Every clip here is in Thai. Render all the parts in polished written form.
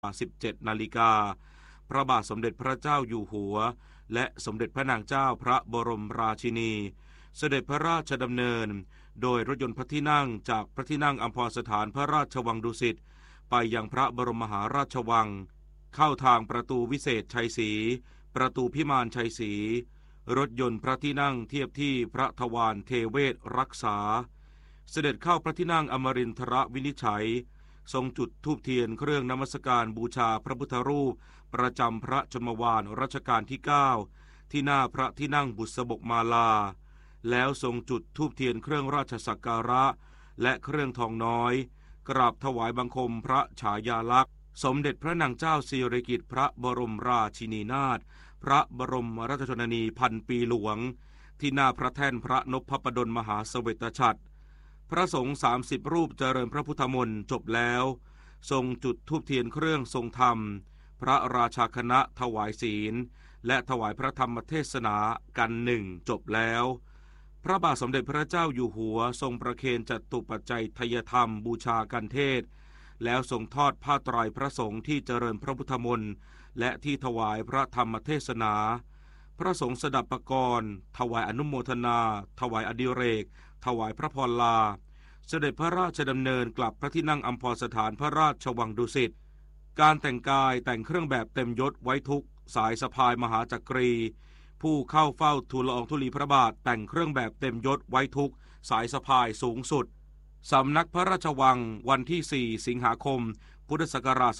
17 นาฬิกาพระบาทสมเด็จพระเจ้าอยู่หัวและสมเด็จพระนางเจ้าพระบรมราชินีเสด็จพระราชดำเนินโดยรถยนต์พระที่นั่งจากพระที่นั่งอัมพรสถานพระราชวังดุสิตไปยังพระบรมมหาราชวังเข้าทางประตูวิเศษชัยศรีประตูพิมานชัยศรีรถยนต์พระที่นั่งเทียบที่พระทวารเทเวศรักษาเสด็จเข้าพระที่นั่งอมรินทรวินิจฉัยทรงจุดธูปเทียนเครื่องนมัสการบูชาพระพุทธรูปประจำพระชนมวาลรัชกาลที่9ที่หน้าพระที่นั่งบุษบกมาลาแล้วทรงจุดธูปเทียนเครื่องราชสักการะและเครื่องทองน้อยกราบถวายบังคมพระฉายาลักษณ์สมเด็จพระนางเจ้าสิริกิติ์พระบรมราชินีนาถพระบรมราชชนนีพันปีหลวงที่หน้าพระแท่นพระนพพดลมหาเสวตฉัตรพระสงฆ์30รูปเจริญพระพุทธมนต์จบแล้วทรงจุดธูปเทียนเครื่องทรงธรรมพระราชาคณะถวายศีลและถวายพระธรรมเทศนากันหนึ่งจบแล้วพระบาทสมเด็จพระเจ้าอยู่หัวทรงประเคนจตุปัจจัยทยธรรมบูชากันเทศแล้วทรงทอดผ้าไตรพระสงฆ์ที่เจริญพระพุทธมนต์และที่ถวายพระธรรมเทศนาพระสงฆ์สดับปกรณ์ถวายอนุโมทนาถวายอดิเรกถวายพระพรลาเสด็จพระราชดำเนินกลับพระที่นั่งอัมพรสถานพระราชวังดุสิตการแต่งกายแต่งเครื่องแบบเต็มยศไว้ทุกสายสะพายมหาจักรีผู้เข้าเฝ้าทูลละอองธุลีพระบาทแต่งเครื่องแบบเต็มยศไว้ทุกสายสะพายสูงสุดสำนักพระราชวังวันที่4สิงหาคมพุทธศักราช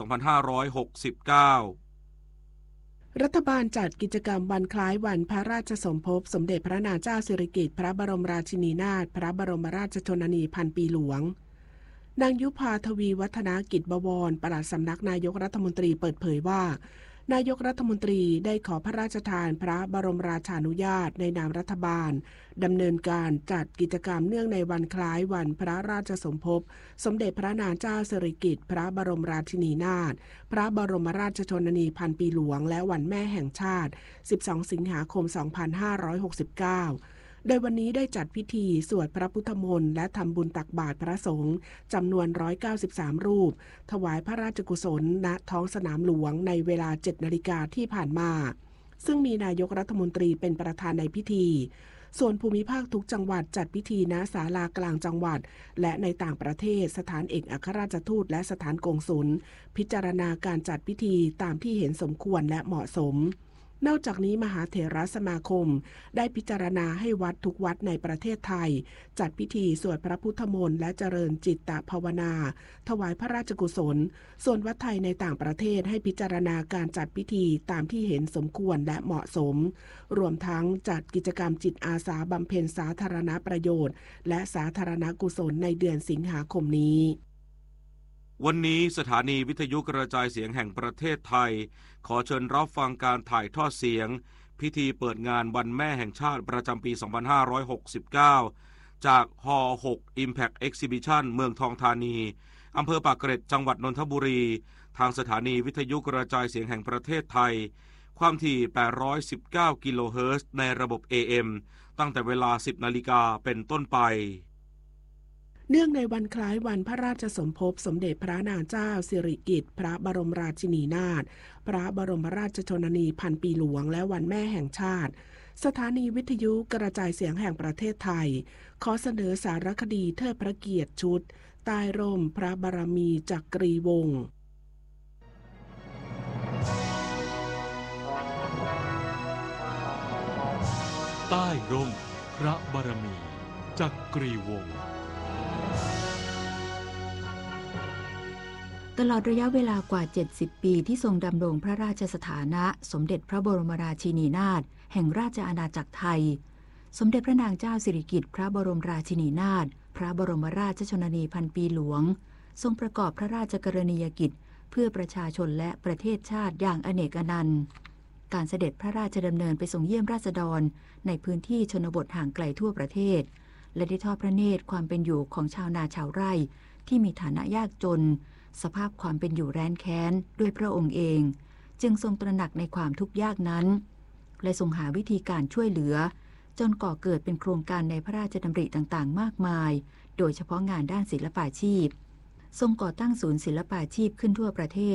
2569 รัฐบาลจัดกิจกรรมวันคล้ายวันพระราชสมภพสมเด็จพระนางเจ้าสิริกิติ์พระบรมราชินีนาถพระบรมราชชนนีพันปีหลวงนางยุพาทวีวัฒนกิจบวรปลัดสำนักนายกรัฐมนตรีเปิดเผยว่านายกรัฐมนตรีได้ขอพระราชทานพระบรมราชานุญาตในนามรัฐบาลดำเนินการจัดกิจกรรมเนื่องในวันคล้ายวันพระราชสมภพสมเด็จพระนางเจ้าสิริกิติ์พระบรมราชินีนาถพระบรมราชชนนีพันปีหลวงและวันแม่แห่งชาติ12สิงหาคม2569โดยวันนี้ได้จัดพิธีสวดพระพุทธมนต์และทำบุญตักบาตรพระสงฆ์จำนวน193รูปถวายพระราชกุศลณท้องสนามหลวงในเวลา 7 นาฬิกาที่ผ่านมาซึ่งมีนายกรัฐมนตรีเป็นประธานในพิธีส่วนภูมิภาคทุกจังหวัดจัดพิธีณศาลากลางจังหวัดและในต่างประเทศสถานเอกอัครราชทูตและสถานกงสุลพิจารณาการจัดพิธีตามที่เห็นสมควรและเหมาะสมนอกจากนี้มหาเถรสมาคมได้พิจารณาให้วัดทุกวัดในประเทศไทยจัดพิธีสวดพระพุทธมนต์และเจริญจิตตภาวนาถวายพระราชกุศลส่วนวัดไทยในต่างประเทศให้พิจารณาการจัดพิธีตามที่เห็นสมควรและเหมาะสมรวมทั้งจัดกิจกรรมจิตอาสาบำเพ็ญสาธารณประโยชน์และสาธารณกุศลในเดือนสิงหาคมนี้วันนี้สถานีวิทยุกระจายเสียงแห่งประเทศไทยขอเชิญรับฟังการถ่ายทอดเสียงพิธีเปิดงานวันแม่แห่งชาติประจำปี 2569 จากฮ6 Impact Exhibition เมืองทองธานีอำเภอปากเกร็ดจังหวัดนนทบุรีทางสถานีวิทยุกระจายเสียงแห่งประเทศไทยความถี่819กิโลเฮิรตซ์ในระบบ AM ตั้งแต่เวลา 10 นาฬิกาเป็นต้นไปเนื่องในวันคล้ายวันพระราชสมภพสมเด็จพระนางเจ้าสิริกิติ์พระบรมราชินีนาถพระบรมราชชนนีพันปีหลวงและวันแม่แห่งชาติสถานีวิทยุกระจายเสียงแห่งประเทศไทยขอเสนอสารคดีเทิดพระเกียรติชุดใต้ร่มพระบารมีจักรีวงศ์ใต้ร่มพระบารมีจักรีวงศ์ตลอดระยะเวลากว่า70ปีที่ทรงดำรงพระราชสถานะสมเด็จพระบรมราชินีนาถแห่งราชอาณาจักรไทยสมเด็จพระนางเจ้าสิริกิติ์พระบรมราชินีนาถพระบรมราชชนนีพันปีหลวงทรงประกอบพระราชกรณียกิจเพื่อประชาชนและประเทศชาติอย่างอเนกอนันต์การเสด็จพระราชดำเนินไปทรงเยี่ยมราษฎรในพื้นที่ชนบทห่างไกลทั่วประเทศและได้ทอดพระเนตรความเป็นอยู่ของชาวนาชาวไร่ที่มีฐานะยากจนสภาพความเป็นอยู่แร้นแค้นด้วยพระองค์เองจึงทรงตระหนักในความทุกข์ยากนั้นและทรงหาวิธีการช่วยเหลือจนก่อเกิดเป็นโครงการในพระราชดำริต่างๆมากมายโดยเฉพาะงานด้านศิลปาชีพทรงก่อตั้งศูนย์ศิลปาชีพขึ้นทั่วประเทศ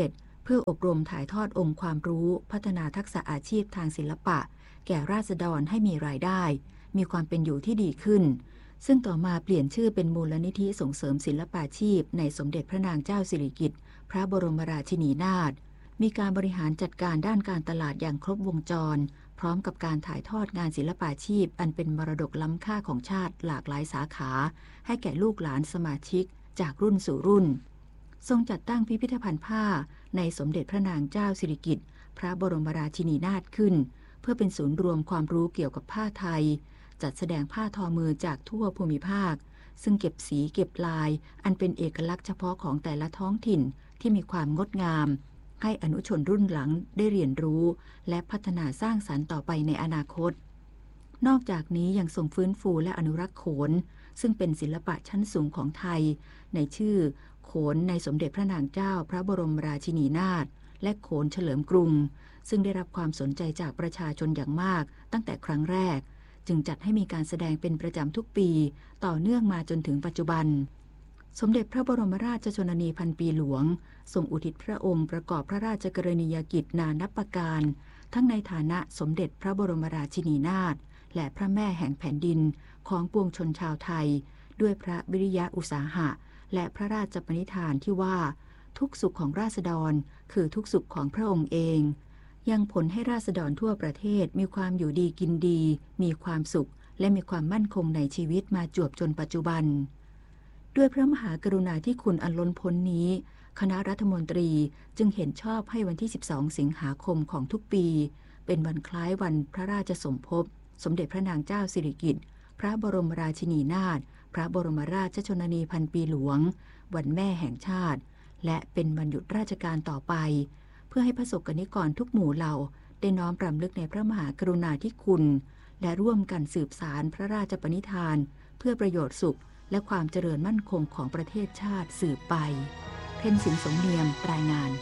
เพื่ออบรมถ่ายทอดองค์ความรู้พัฒนาทักษะอาชีพทางศิลปะแก่ราษฎรให้มีรายได้มีความเป็นอยู่ที่ดีขึ้นซึ่งต่อมาเปลี่ยนชื่อเป็นมูลนิธิส่งเสริมศิลปาชีพในสมเด็จพระนางเจ้าสิริกิติ์พระบรมราชินีนาถมีการบริหารจัดการด้านการตลาดอย่างครบวงจรพร้อมกับการถ่ายทอดงานศิลปาชีพอันเป็นมรดกล้ำค่าของชาติหลากหลายสาขาให้แก่ลูกหลานสมาชิกจากรุ่นสู่รุ่นทรงจัดตั้งพิพิธภัณฑ์ผ้าในสมเด็จพระนางเจ้าสิริกิติ์พระบรมราชินีนาถขึ้นเพื่อเป็นศูนย์รวมความรู้เกี่ยวกับผ้าไทยจัดแสดงผ้าทอมือจากทั่วภูมิภาคซึ่งเก็บสีเก็บลายอันเป็นเอกลักษณ์เฉพาะของแต่ละท้องถิ่นที่มีความงดงามให้อนุชนรุ่นหลังได้เรียนรู้และพัฒนาสร้างสรรค์ต่อไปในอนาคตนอกจากนี้ยังทรงฟื้นฟูและอนุรักษ์โขนซึ่งเป็นศิลปะชั้นสูงของไทยในชื่อโขนในสมเด็จพระนางเจ้าพระบรมราชินีนาถและโขนเฉลิมกรุงซึ่งได้รับความสนใจจากประชาชนอย่างมากตั้งแต่ครั้งแรกจึงจัดให้มีการแสดงเป็นประจำทุกปีต่อเนื่องมาจนถึงปัจจุบันสมเด็จพระบรมราชชนนีพันปีหลวงทรงอุทิศพระองค์ประกอบพระราชกรณียกิจนานับประการทั้งในฐานะสมเด็จพระบรมราชินีนาถและพระแม่แห่งแผ่นดินของปวงชนชาวไทยด้วยพระวิริยะอุตสาหะและพระราชปณิธานที่ว่าทุกสุขของราษฎรคือทุกสุขของพระองค์เองยังผลให้ราษฎรทั่วประเทศมีความอยู่ดีกินดีมีความสุขและมีความมั่นคงในชีวิตมาจวบจนปัจจุบันด้วยพระมหากรุณาธิคุณอันล้นพ้นนี้คณะรัฐมนตรีจึงเห็นชอบให้วันที่12สิงหาคมของทุกปีเป็นวันคล้ายวันพระราชสมภพสมเด็จพระนางเจ้าสิริกิติ์พระบรมราชินีนาถพระบรมราชชนนีพันปีหลวงวันแม่แห่งชาติและเป็นวันหยุดราชการต่อไปเพื่อให้ประสบกนิกรทุกหมู่เหล่าได้น้อมรำลึกในพระมหากรุณาธิคุณและร่วมกันสืบสานพระราชปณิธานเพื่อประโยชน์สุขและความเจริญมั่นคงของประเทศชาติสืบไปเพ็ญสินสมเนียมรายงาน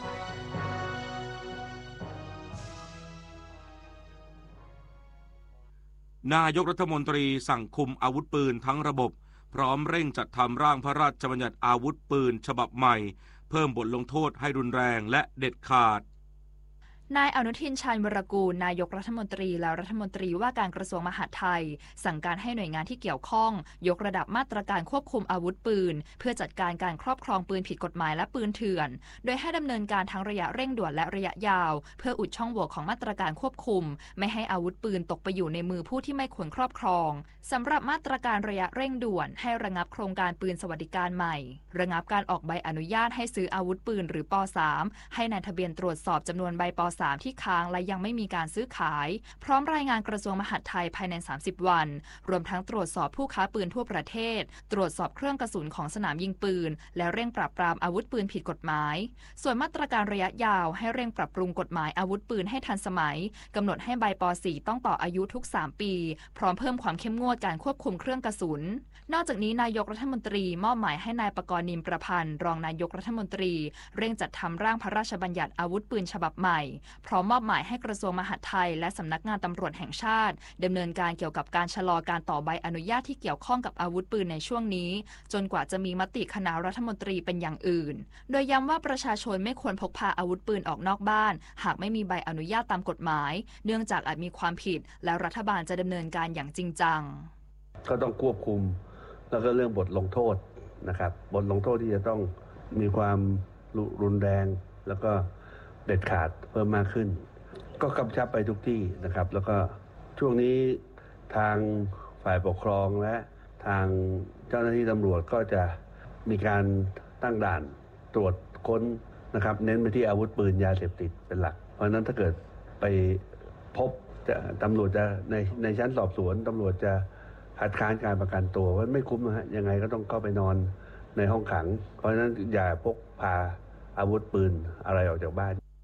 นายกรัฐมนตรีสั่งคุมอาวุธปืนทั้งระบบพร้อมเร่งจัดทำร่างพระราชบัญญัติอาวุธปืนฉบับใหม่เพิ่มบทลงโทษให้รุนแรงและเด็ดขาดนายอนุทินชาญวรกูลนายกรัฐมนตรีและรัฐมนตรีว่าการกระทรวงมหาดไทยสั่งการให้หน่วยงานที่เกี่ยวข้องยกระดับมาตรการควบคุมอาวุธปืนเพื่อจัดการการครอบครองปืนผิดกฎหมายและปืนเถื่อนโดยให้ดำเนินการทั้งระยะเร่งด่วนและระยะยาวเพื่ออุดช่องโหว่ของมาตรการควบคุมไม่ให้อาวุธปืนตกไปอยู่ในมือผู้ที่ไม่ควรครอบครองสำหรับมาตรการระยะเร่งด่วนให้ระงับโครงการปืนสวัสดิการใหม่ระงับการออกใบอนุญาตให้ซื้ออาวุธปืนหรือป.3 ให้นายทะเบียนตรวจสอบจำนวนใบป.3 ที่ค้างและยังไม่มีการซื้อขายพร้อมรายงานกระทรวงมหาดไทยภายใน30วันรวมทั้งตรวจสอบผู้ค้าปืนทั่วประเทศตรวจสอบเครื่องกระสุนของสนามยิงปืนและเร่งปราบปรามอาวุธปืนผิดกฎหมายส่วนมาตรการระยะยาวให้เร่งปรับปรุงกฎหมายอาวุธปืนให้ทันสมัยกำหนดให้ใบป.4 ต้องต่ออายุทุก3ปีพร้อมเพิ่มความเข้มงวดการควบคุมเครื่องกระสุนนอกจากนี้นายกรัฐมนตรีมอบหมายให้นายปกรณ์นิมประพันธ์รองนายกรัฐมนตรีเร่งจัดทำร่างพระราชบัญญัติอาวุธปืนฉบับใหม่พร้อมมอบหมายให้กระทรวงมหาดไทยและสำนักงานตำรวจแห่งชาติดำเนินการเกี่ยวกับการชะลอการต่อใบอนุญาตที่เกี่ยวข้องกับอาวุธปืนในช่วงนี้จนกว่าจะมีมติคณะรัฐมนตรีเป็นอย่างอื่นโดยย้ำว่าประชาชนไม่ควรพกพาอาวุธปืนออกนอกบ้านหากไม่มีใบอนุญาตตามกฎหมายเนื่องจากอาจมีความผิดและรัฐบาลจะดำเนินการอย่างจริงจังก็ต้องควบคุมแล้วก็เรื่องบทลงโทษนะครับบทลงโทษที่จะต้องมีความรุนแรงแล้วก็เด็ดขาดเพิ่มมากขึ้นก็กำชับไปทุกที่นะครับแล้วก็ช่วงนี้ทางฝ่ายปกครองและทางเจ้าหน้าที่ตำรวจก็จะมีการตั้งด่านตรวจค้นนะครับเน้นไปที่อาวุธปืนยาเสพติดเป็นหลักเพราะฉะนั้นถ้าเกิดไปพบตำรวจจะในชั้นสอบสวนตำรวจจะคัดค้านการประกันตัวว่าไม่คุ้มนะฮะยังไงก็ต้องเข้าไปนอนในห้องขังเพราะฉะนั้นอย่าพกพาอาวุธปืนอะไรออกจากบ้าน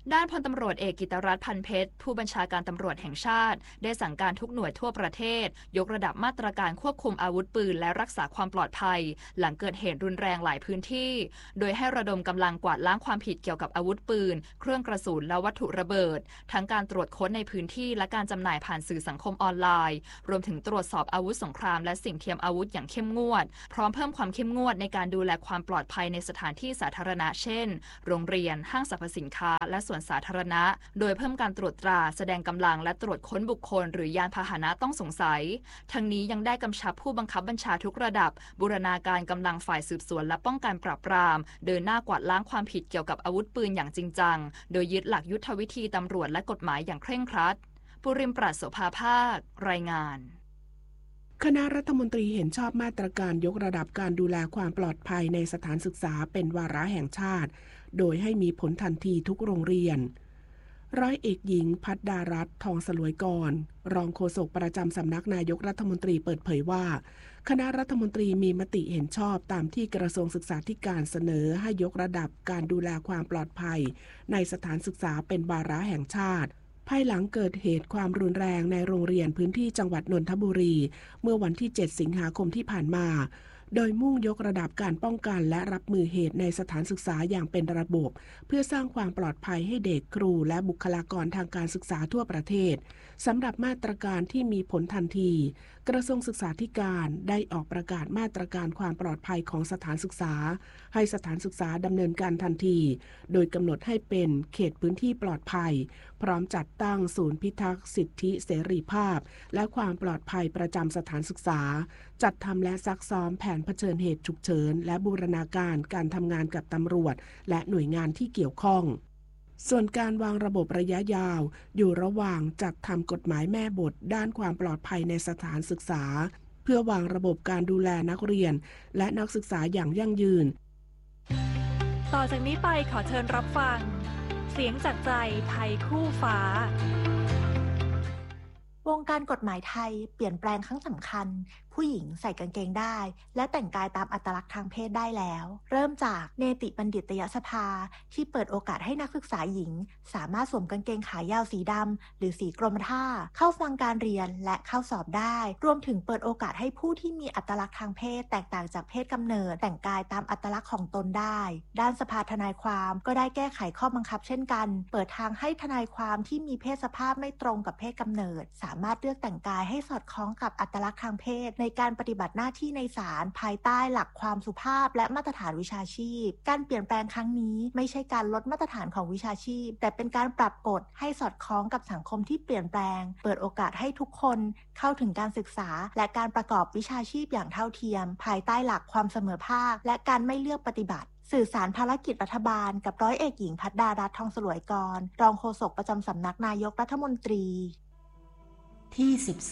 ด้านพลตำรวจเอกกิตรัตน์พันเพชรผู้บัญชาการตำรวจแห่งชาติได้สั่งการทุกหน่วยทั่วประเทศยกระดับมาตรการควบคุมอาวุธปืนและรักษาความปลอดภัยหลังเกิดเหตุรุนแรงหลายพื้นที่โดยให้ระดมกำลังกวาดล้างความผิดเกี่ยวกับอาวุธปืนเครื่องกระสุนและวัตถุระเบิดทั้งการตรวจค้นในพื้นที่และการจำหน่ายผ่านสื่อสังคมออนไลน์รวมถึงตรวจสอบอาวุธสงครามและสิ่งเทียมอาวุธอย่างเข้มงวดพร้อมเพิ่มความเข้มงวดในการดูแลความปลอดภัยในสถานที่สาธารณะเช่นโรงเรียนห้างสรรพสินค้าและสวนสาธารณะโดยเพิ่มการตรวจตราแสดงกำลังและตรวจค้นบุคคลหรือยานพาหนะต้องสงสัยทั้งนี้ยังได้กำชับผู้บังคับบัญชาทุกระดับบูรณาการกำลังฝ่ายสืบสวนและป้องกันปราบปรามเดินหน้ากวาดล้างความผิดเกี่ยวกับอาวุธปืนอย่างจริงจังโดยยึดหลักยุทธวิธีตำรวจและกฎหมายอย่างเคร่งครัดปุริมปราศโสภาภาครายงานคณะรัฐมนตรีเห็นชอบมาตรการยกระดับการดูแลความปลอดภัยในสถานศึกษาเป็นวาระแห่งชาติโดยให้มีผลทันทีทุกโรงเรียนร้อยเอกหญิงภัทรดารัตน์ทองสลวยกรรองโฆษกประจำสำนักนายกรัฐมนตรีเปิดเผยว่าคณะรัฐมนตรีมีมติเห็นชอบตามที่กระทรวงศึกษาธิการเสนอให้ยกระดับการดูแลความปลอดภัยในสถานศึกษาเป็นวาระแห่งชาติภายหลังเกิดเหตุความรุนแรงในโรงเรียนพื้นที่จังหวัดนนทบุรีเมื่อวันที่ 7 สิงหาคมที่ผ่านมาโดยมุ่งยกระดับการป้องกันและรับมือเหตุในสถานศึกษาอย่างเป็นระบบเพื่อสร้างความปลอดภัยให้เด็กครูและบุคลากรทางการศึกษาทั่วประเทศสำหรับมาตรการที่มีผลทันทีกระทรวงศึกษาธิการได้ออกประกาศมาตรการความปลอดภัยของสถานศึกษาให้สถานศึกษาดำเนินการทันทีโดยกำหนดให้เป็นเขตพื้นที่ปลอดภัยพร้อมจัดตั้งศูนย์พิทักษ์สิทธิเสรีภาพและความปลอดภัยประจำสถานศึกษาจัดทำและซักซ้อมแผนเผชิญเหตุฉุกเฉินและบูรณาการการทำงานกับตำรวจและหน่วยงานที่เกี่ยวข้องส่วนการวางระบบระยะยาวอยู่ระหว่างจัดทำกฎหมายแม่บทด้านความปลอดภัยในสถานศึกษาเพื่อวางระบบการดูแลนักเรียนและนักศึกษาอย่างยั่งยืนต่อจากนี้ไปขอเชิญรับฟังเสียงจากใจไทยคู่ฟ้าวงการกฎหมายไทยเปลี่ยนแปลงครั้งสำคัญผู้หญิงใส่กางเกงได้และแต่งกายตามอัตลักษณ์ทางเพศได้แล้วเริ่มจากเนติบัณฑิตยสภาที่เปิดโอกาสให้นักศึกษาหญิงสามารถสวมกางเกงขายาวสีดำหรือสีกรมท่าเข้าฟังการเรียนและเข้าสอบได้รวมถึงเปิดโอกาสให้ผู้ที่มีอัตลักษณ์ทางเพศแตกต่างจากเพศกำเนิดแต่งกายตามอัตลักษณ์ของตนได้ด้านสภาทนายความก็ได้แก้ไขข้อบังคับเช่นกันเปิดทางให้ทนายความที่มีเพศสภาพไม่ตรงกับเพศกำเนิดสามารถเลือกแต่งกายให้สอดคล้องกับอัตลักษณ์ทางเพศในการปฏิบัติหน้าที่ในศาลภายใต้หลักความสุภาพและมาตรฐานวิชาชีพการเปลี่ยนแปลงครั้งนี้ไม่ใช่การลดมาตรฐานของวิชาชีพแต่เป็นการปรับกฎให้สอดคล้องกับสังคมที่เปลี่ยนแปลงเปิดโอกาสให้ทุกคนเข้าถึงการศึกษาและการประกอบวิชาชีพอย่างเท่าเทียมภายใต้หลักความเสมอภาคและการไม่เลือกปฏิบัติสื่อสารภารกิจรัฐบาลกับร้อยเอกหญิงภัทรดารัตน์ทองสลวยกรรองโฆษกประจำสำนักนายกรัฐมนตรีที่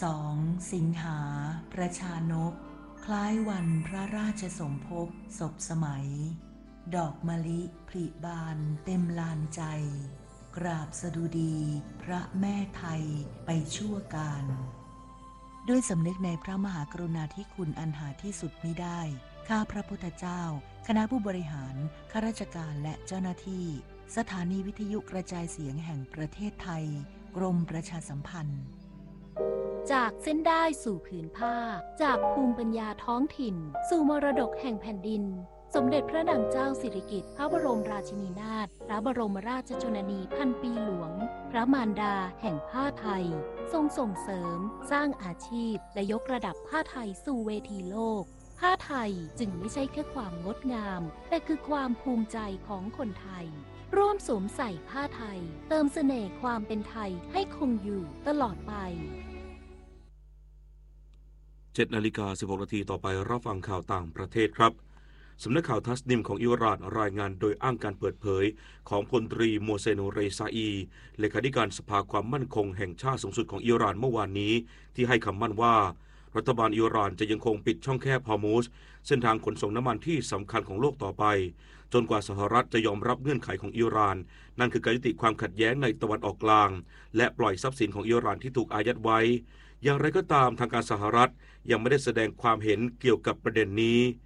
12สิงหาประชานกคล้ายวันพระราชสมภพศพสมัยดอกมะลิผลิบานเต็มลานใจกราบสดุดีพระแม่ไทยไปชั่วกาลด้วยสำนึกในพระมหากรุณาธิคุณอันหาที่สุดมิได้ข้าพระพุทธเจ้าคณะผู้บริหารข้าราชการและเจ้าหน้าที่สถานีวิทยุกระจายเสียงแห่งประเทศไทยกรมประชาสัมพันธ์จากเส้นได้สู่ผืนผ้าจากภูมิปัญญาท้องถิ่นสู่มรดกแห่งแผ่นดินสมเด็จพระนางเจ้าสิริกิติ์พระบรมราชินีนาถพระบรมราชชนนีพันปีหลวงพระมารดาแห่งผ้าไทยทรงส่งเสริมสร้างอาชีพและยกระดับผ้าไทยสู่เวทีโลกผ้าไทยจึงไม่ใช่แค่ความงดงามแต่คือความภูมิใจของคนไทยร่วมสวมใส่ผ้าไทยเติมเสน่ห์ความเป็นไทยให้คงอยู่ตลอดไป 7 นาฬิกา 16 นาทีต่อไปรับฟังข่าวต่างประเทศครับสำนักข่าวทัสนิมของอิหร่านรายงานโดยอ้างการเปิดเผยของพลตรีโมเซโนเรซาอีเลขาธิการสภาความมั่นคงแห่งชาติสูงสุดของอิหร่านเมื่อวานนี้ที่ให้คำมั่นว่ารัฐบาลอิหร่านจะยังคงปิดช่องแคบฮอร์มุซเส้นทางขนส่งน้ำมันที่สำคัญของโลกต่อไปจนกว่าสหรัฐจะยอมรับเงื่อนไขของอิหร่านนั่นคือการยุติความขัดแย้งในตะวันออกกลางและปล่อยทรัพย์สินของอิหร่านที่ถูกอายัดไว้อย่างไรก็ตามทางการสหรัฐยังไม่ได้แสดงความเห็นเกี่ยวกับประเด็นนี้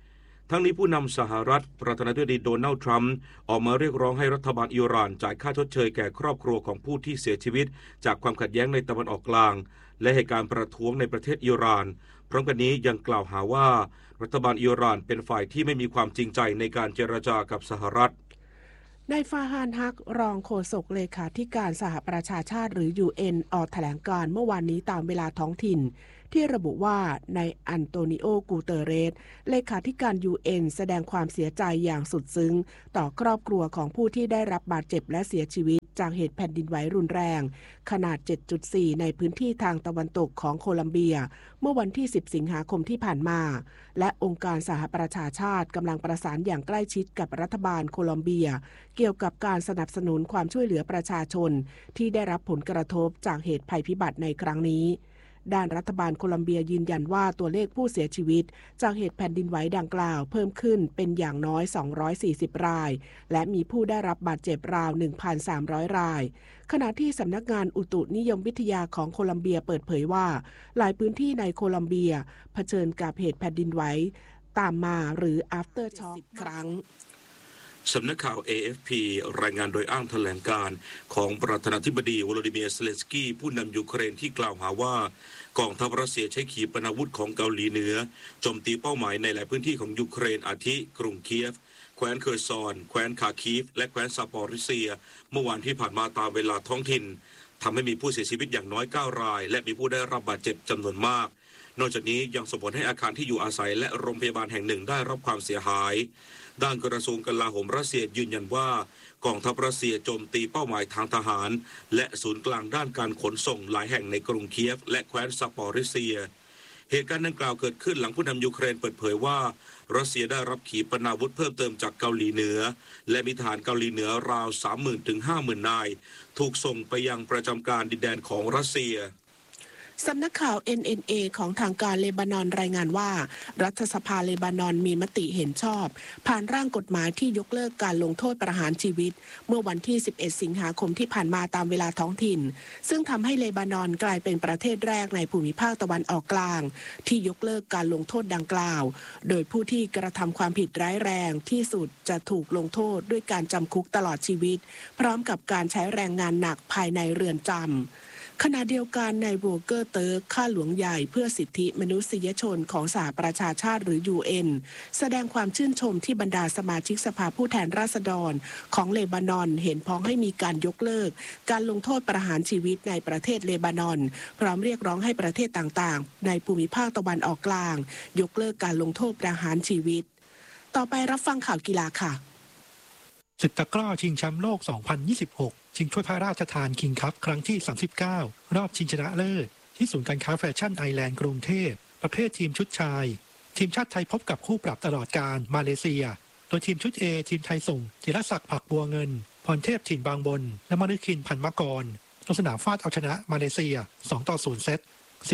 ทั้งนี้ผู้นำสหรัฐประธานาธิบดีโดนัลด์ทรัมป์ออกมาเรียกร้องให้รัฐบาลอิหร่านจ่ายค่าชดเชยแก่ครอบครัวของผู้ที่เสียชีวิตจากความขัดแย้งในตะวันออกกลางและเหตุการณ์ประท้วงในประเทศอิหร่านพร้อมกันนี้ยังกล่าวหาว่ารัฐบาลอิหร่านเป็นฝ่ายที่ไม่มีความจริงใจในการเจรจากับสหรัฐนายฟาฮานฮักรองโฆษกเลขาธิการสหประชาชาติหรือ UN ออกแถลงการณ์เมื่อวานนี้ตามเวลาท้องถิ่นที่ระบุว่านายอันโตนิโอ กูเตเรสเลขาธิการ UN แสดงความเสียใจอย่างสุดซึ้งต่อครอบครัวของผู้ที่ได้รับบาดเจ็บและเสียชีวิตจากเหตุแผ่นดินไหวรุนแรงขนาด 7.4 ในพื้นที่ทางตะวันตกของโคลัมเบียเมื่อวันที่ 10 สิงหาคมที่ผ่านมาและองค์การสหประชาชาติกำลังประสานอย่างใกล้ชิดกับรัฐบาลโคลัมเบียเกี่ยวกับการสนับสนุนความช่วยเหลือประชาชนที่ได้รับผลกระทบจากเหตุภัยพิบัติในครั้งนี้ด้านรัฐบาลโคลัมเบียยืนยันว่าตัวเลขผู้เสียชีวิตจากเหตุแผ่นดินไหวดังกล่าวเพิ่มขึ้นเป็นอย่างน้อย240รายและมีผู้ได้รับบาดเจ็บราว 1,300 รายขณะที่สำนักงานอุตุนิยมวิทยาของโคลัมเบียเปิดเผยว่าหลายพื้นที่ในโคลัมเบียเผชิญกับเหตุแผ่นดินไหวตามมาหรือ after shock ครั้งสำนักข่าว AFP รายงานโดยอ้างแถลงการของประธานาธิบดีวโลดิเมียร์ เซเลนสกี้ผู้นำยูเครนที่กล่าวหาว่ากองทัพรัสเซียใช้ขีปนาวุธของเกาหลีเหนือโจมตีเป้าหมายในหลายพื้นที่ของยูเครนอาทิกรุงเคียฟแคว้นเคอร์ซอนแคว้นคาคีฟและแคว้นซาปอริเซียเมื่อวานที่ผ่านมาตามเวลาท้องถิ่นทำให้มีผู้เสียชีวิตอย่างน้อย9รายและมีผู้ได้รับบาดเจ็บจำนวนมากนอกจากนี้ยังส่งผลให้อาคารที่อยู่อาศัยและโรงพยาบาลแห่งหนึ่งได้รับความเสียหายด้านกระทรวงกลาโหมรัสเซียยืนยันว่ากองทัพรัสเซียโจมตีเป้าหมายทางทหารและศูนย์กลางด้านการขนส่งหลายแห่งในกรุงเคียฟและแคว้นซาปอริเซียเหตุการณ์ดังกล่าวเกิดขึ้นหลังผู้นำยูเครนเปิดเผยว่ารัสเซียได้รับขีปนาวุธเพิ่มเติมจากเกาหลีเหนือและมีทหารเกาหลีเหนือราว 30,000 ถึง 50,000 นายถูกส่งไปยังประจำการดินแดนของรัสเซียสำนักข่าว NNA ของทางการเลบานอนรายงานว่ารัฐสภาเลบานอนมีมติเห็นชอบผ่านร่างกฎหมายที่ยกเลิกการลงโทษประหารชีวิตเมื่อวันที่11สิงหาคมที่ผ่านมาตามเวลาท้องถิ่นซึ่งทำให้เลบานอนกลายเป็นประเทศแรกในภูมิภาคตะวันออกกลางที่ยกเลิกการลงโทษดังกล่าวโดยผู้ที่กระทำความผิดร้ายแรงที่สุดจะถูกลงโทษด้วยการจำคุกตลอดชีวิตพร้อมกับการใช้แรงงานหนักภายในเรือนจำขณะเดียวกันนายโวเกอร์เติร์กข้าหลวงใหญ่เพื่อสิทธิมนุษยชนของสหประชาชาติหรือ UN แสดงความชื่นชมที่บรรดาสมาชิกสภาผู้แทนราษฎรของเลบานอนเห็นพ้องให้มีการยกเลิกการลงโทษประหารชีวิตในประเทศเลบานอนพร้อมเรียกร้องให้ประเทศต่างๆในภูมิภาคตะวันออกกลางยกเลิกการลงโทษประหารชีวิตต่อไปรับฟังข่าวกีฬาค่ะศึกตะกร้อชิงแชมป์โลก 2026 ชิงถ้วยพระราชทานคิงคัพครั้งที่ 39 รอบชิงชนะเลิศที่ศูนย์การค้าแฟชั่นไอแลนด์กรุงเทพประเภททีมชุดชายทีมชาติไทยพบกับคู่ปรับตลอดกาลมาเลเซียโดยทีมชุด A ทีมไทยส่งธีรศักดิ์ผักบัวเงินพรเทพถิ่นบางบนและมฤคินพันมกรลงสนามฟาดเอาชนะมาเลเซีย 2-0 เซต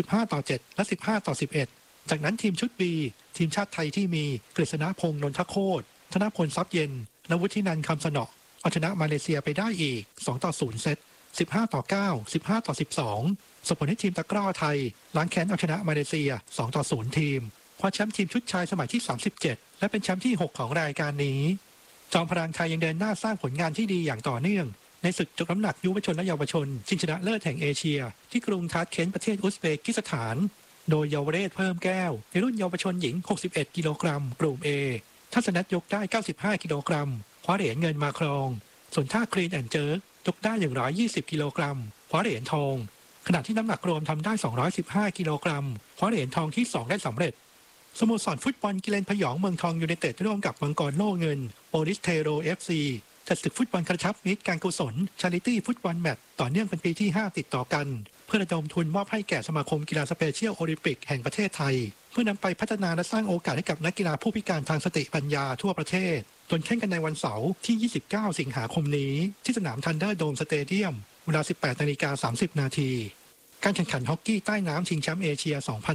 15-7 และ 15-11 จากนั้นทีมชุด B ทีมชาติไทยที่มีกฤษณพงษ์นนทโคตรธนพลทรัพย์เย็นและวุฒินันท์คำสนอเอาชนะมาเลเซียไปได้อีก 2-0 เซต 15-9 15-12 ส่งผลให้ทีมตะกร้อไทยล้างแค้นเอาชนะมาเลเซีย 2-0 ทีมคว้าแชมป์ทีมชุดชายสมัยที่ 37 และเป็นแชมป์ที่ 6 ของรายการนี้จอมพลังไทยยังเดินหน้าสร้างผลงานที่ดีอย่างต่อเนื่องในศึกยกน้ำหนักยุวชนและเยาวชนชิงชนะเลิศแห่งเอเชียที่กรุงทาชเคนต์ประเทศอุซเบกิสถานโดยเยาวเรศเพิ่มแก้วในรุ่นเยาวชนหญิง61กิโลกรัมกลุ่ม A ทัศนัทยกได้95กิโลกรัมคว้าเหรียญเงินมาครองส่วนท่าคลีนแอนด์เจิร์กยกได้120กิโลกรัมคว้าเหรียญทองขณะที่น้ำหนักรวมทำได้215กิโลกรัมคว้าเหรียญทองที่2ได้สำเร็จสโมสรฟุตบอลกิเลนพยองเมืองทองยูไนเต็ดร่วมกับมังกรโล่เงินโปลิสเทโร FC จัดศึกฟุตบอลกระชับมิตรการกุศลชาริตี้ฟุตบอลแมตช์ต่อเนื่องเป็นปีที่5ติดต่อกันเพื่อระดมทุนมอบให้แก่สมาคมกีฬาสเปเชียลโอลิมปิกแห่งประเทศไทยเพื่อนำไปพัฒนาและสร้างโอกาสให้กับนักกีฬาผู้พิการทางสติปัญญาทั่วประเทศโดยแข่งกันในวันเสาร์ที่29สิงหาคมนี้ที่สนามทันเดอร์โดมสเตเดียมเวลา 18:30 น.การแข่งขันฮอกกี้ใต้น้ำชิงแชมป์เอเชีย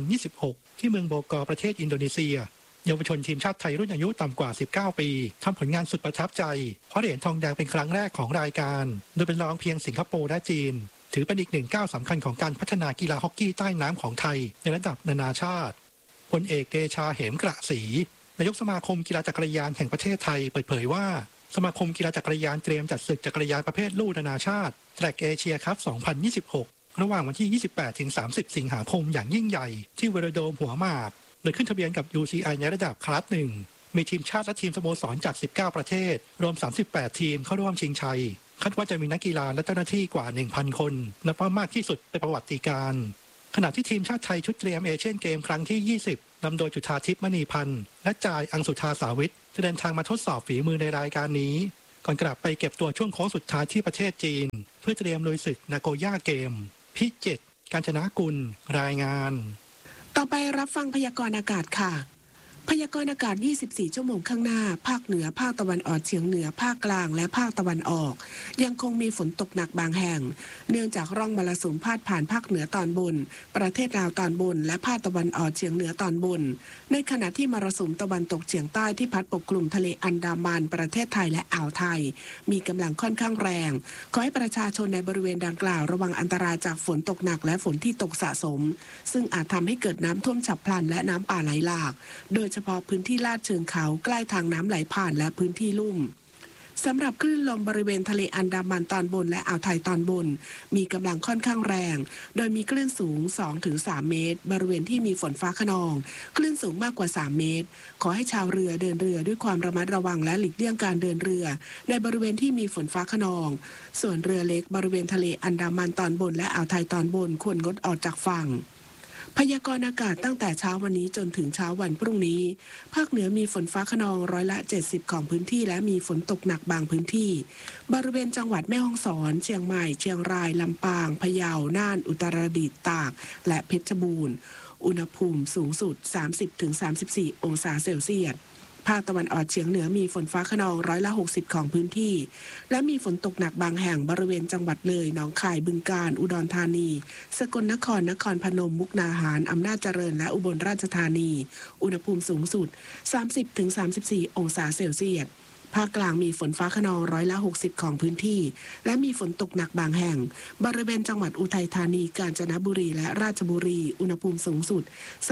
2026 ที่เมืองโบกอร์ประเทศอินโดนีเซียเยาวชนทีมชาติไทยรุ่นอายุต่ำกว่า19ปีทำผลงานสุดประทับใจเพราะเหรียญทองแดงเป็นครั้งแรกของรายการโดยเป็นรองเพียงสิงคโปร์และจีนถือเป็นอีกหนึ่งก้าวสำคัญของการพัฒนากีฬาฮอกกี้ใต้น้ำของไทยในระดับนานาชาติพลเอกเดชาเหมกระศรีนายกสมาคมกีฬาจักรยานแห่งประเทศไทยเปิดเผยว่าสมาคมกีฬาจักรยานเตรียมจัดศึกจักรยานประเภทลู่นานาชาติ Track Asia Cup 2026 ระหว่างวันที่ 28-30 สิงหาคมอย่างยิ่งใหญ่ที่เวโรโดมหัวหมากโดยขึ้นทะเบียนกับ UCI ในระดับคลาส 1 มีทีมชาติและทีมสโมสรจาก 19 ประเทศรวม 38 ทีมเข้าร่วมชิงชัยคาดว่าจะมีนักกีฬาและเจ้าหน้าที่กว่า 1,000 คนนับว่ามากที่สุดในประวัติการขณะที่ทีมชาติไทยชุดเตรียมเอเชียนเกมครั้งที่ 20 นำโดยจุฑาทิพย์มณีพันธ์และจ่ายอังสุธาสาวิทจะเดินทางมาทดสอบฝีมือในรายการนี้ก่อนกลับไปเก็บตัวช่วงโค้งสุดท้ายที่ประเทศจีนเพื่อเตรียมลุยศึกนาโกย่าเกมพิจิตรกาญจนกุลรายงานต่อไปรับฟังพยากรณ์อากาศค่ะพยากรณ์อากาศ 24 ชั่วโมงข้างหน้าภาคเหนือภาคตะวันออกเฉียงเหนือภาคกลางและภาคตะวันออกยังคงมีฝนตกหนักบางแห่งเนื่องจากร่องมรสุมพาดผ่านภาคเหนือตอนบนประเทศลาวตอนบนและภาคตะวันออกเฉียงเหนือตอนบนในขณะที่มรสุมตะวันตกเฉียงใต้ที่พัดปกคลุมทะเลอันดามันประเทศไทยและอ่าวไทยมีกำลังค่อนข้างแรงขอให้ประชาชนในบริเวณดังกล่าวระวังอันตรายจากฝนตกหนักและฝนที่ตกสะสมซึ่งอาจทำให้เกิดน้ำท่วมฉับพลันและน้ำป่าไหลหลากโดยเฉพาะพื้นที่ลาดเชิงเขาใกล้ทางน้ำไหลผ่านและพื้นที่ลุ่มสำหรับคลื่นลมบริเวณทะเลอันดามันตอนบนและอ่าวไทยตอนบนมีกำลังค่อนข้างแรงโดยมีคลื่นสูง 2-3 เมตรบริเวณที่มีฝนฟ้าคะนองคลื่นสูงมากกว่า3เมตรขอให้ชาวเรือเดินเรือด้วยความระมัดระวังและหลีกเลี่ยงการเดินเรือในบริเวณที่มีฝนฟ้าคะนองส่วนเรือเล็กบริเวณทะเลอันดามันตอนบนและอ่าวไทยตอนบนควรงดออกจากฝั่งพยากรณ์อากาศตั้งแต่เช้าวันนี้จนถึงเช้าวันพรุ่งนี้ภาคเหนือมีฝนฟ้าคะนอง70%ของพื้นที่และมีฝนตกหนักบางพื้นที่บริเวณจังหวัดแม่ฮ่องสอนเชียงใหม่เชียงรายลำปางพะเยาน่านอุตรดิตถ์ตากและเพชรบูรณ์อุณหภูมิสูงสุด 30-34 องศาเซลเซียสภาคตะวันออกเฉียงเหนือมีฝนฟ้าคะนอง60%ของพื้นที่และมีฝนตกหนักบางแห่งบริเวณจังหวัดเลยหนองคายบึงกาฬอุดรธานีสกลนครนครพนมมุกดาหารอำนาจเจริญและอุบลราชธานีอุณหภูมิสูงสุด 30-34 องศาเซลเซียสภาคกลางมีฝนฟ้าคะนอง60%ของพื้นที่และมีฝนตกหนักบางแห่งบริเวณจังหวัดอุทัยธานีกาญจนบุรีและราชบุรีอุณหภูมิสูงสุด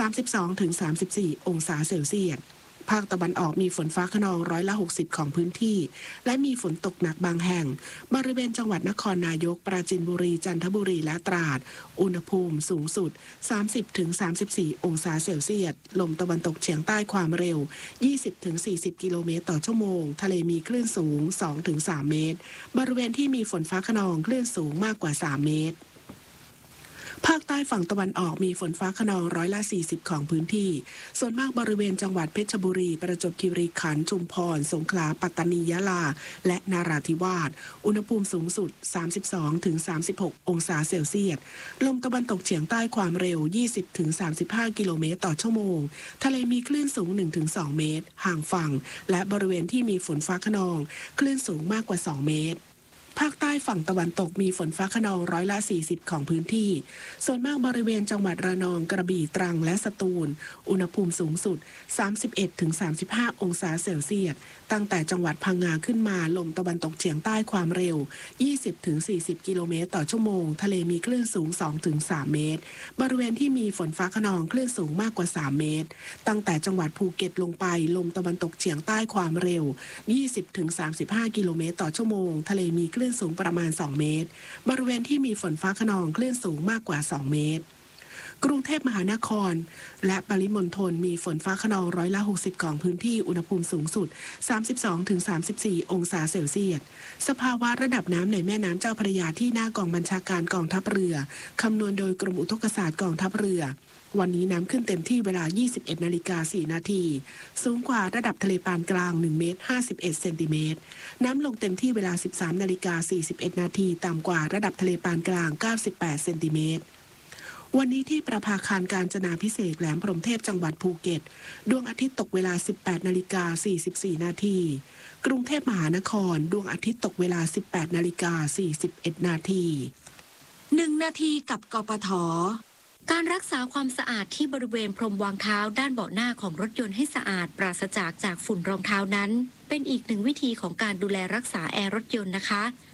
32-34 องศาเซลเซียสภาคตะวันออกมีฝนฟ้าคะนอง60%ของพื้นที่และมีฝนตกหนักบางแห่งบริเวณจังหวัดนครนายกปราจีนบุรีจันทบุรีและตราดอุณหภูมิสูงสุด 30-34 องศาเซลเซียสลมตะวันตกเฉียงใต้ความเร็ว 20-40 กิโลเมตรต่อชั่วโมงทะเลมีคลื่นสูง 2-3 เมตรบริเวณที่มีฝนฟ้าคะนองคลื่นสูงมากกว่า3เมตรภาคใต้ฝั่งตะวันออกมีฝนฟ้าคะนอง40%ของพื้นที่ส่วนมากบริเวณจังหวัดเพชรบุรีประจวบคีรีขันธ์ชุมพรสงขลาปัตตานียะลาและนราธิวาสอุณหภูมิสูงสุด 32-36 องศาเซลเซียสลมตะวันตกเฉียงใต้ความเร็ว 20-35 กิโลเมตรต่อชั่วโมงทะเลมีคลื่นสูง 1-2 เมตรห่างฝั่งและบริเวณที่มีฝนฟ้าคะนองคลื่นสูงมากกว่า2เมตรภาคใต้ฝั่งตะวันตกมีฝนฟ้าคะนอง40%ของพื้นที่ส่วนมากบริเวณจังหวัดระนองกระบี่ตรังและสตูลอุณหภูมิสูงสุด 31-35 องศาเซลเซียสตั้งแต่จังหวัดพังงาขึ้นมาลมตะวันตกเฉียงใต้ความเร็ว 20-40 กิโลเมตรต่อชั่วโมงทะเลมีคลื่นสูง 2-3 เมตรบริเวณที่มีฝนฟ้าคะนองคลื่นสูงมากกว่า3เมตรตั้งแต่จังหวัดภูเก็ตลงไปลมตะวันตกเฉียงใต้ความเร็ว 20-35 กิโลเมตรต่อชั่วโมงทะเลมีคลื่นสูงประมาณ2เมตรบริเวณที่มีฝนฟ้าคะนองคลื่นสูงมากกว่า2เมตรกรุงเทพมหานครและปริมณฑลมีฝนฟ้าคะนอง60%ของพื้นที่อุณหภูมิสูงสุด 32-34 องศาเซลเซียสสภาวะระดับน้ำในแม่น้ำเจ้าพระยาที่หน้ากองบัญชาการกองทัพเรือคำนวณโดยกรมอุทกศาสตร์กองทัพเรือวันนี้น้ำขึ้นเต็มที่เวลา 21:04 นาทีสูงกว่าระดับทะเลปานกลาง1เมตร51เซนติเมตรน้ำลงเต็มที่เวลา 13:41 นาทีต่ำกว่าระดับทะเลปานกลาง98เซนติเมตรวันนี้ที่ประภาคารกาญจนาภิเษกแหลมพรหมเทพจังหวัดภูเก็ตดวงอาทิตย์ตกเวลา 18:44 นาทีกรุงเทพมหานครดวงอาทิตย์ตกเวลา 18:41 นาที 1 นาทีกับกปท.การรักษาความสะอาดที่บริเวณพรมวางเท้าด้านเบาะหน้าของรถยนต์ให้สะอาดปราศจากฝุ่นรองเท้านั้นเป็นอีกหนึ่งวิธีของการดูแลรักษาแอร์รถยนต์นะคะ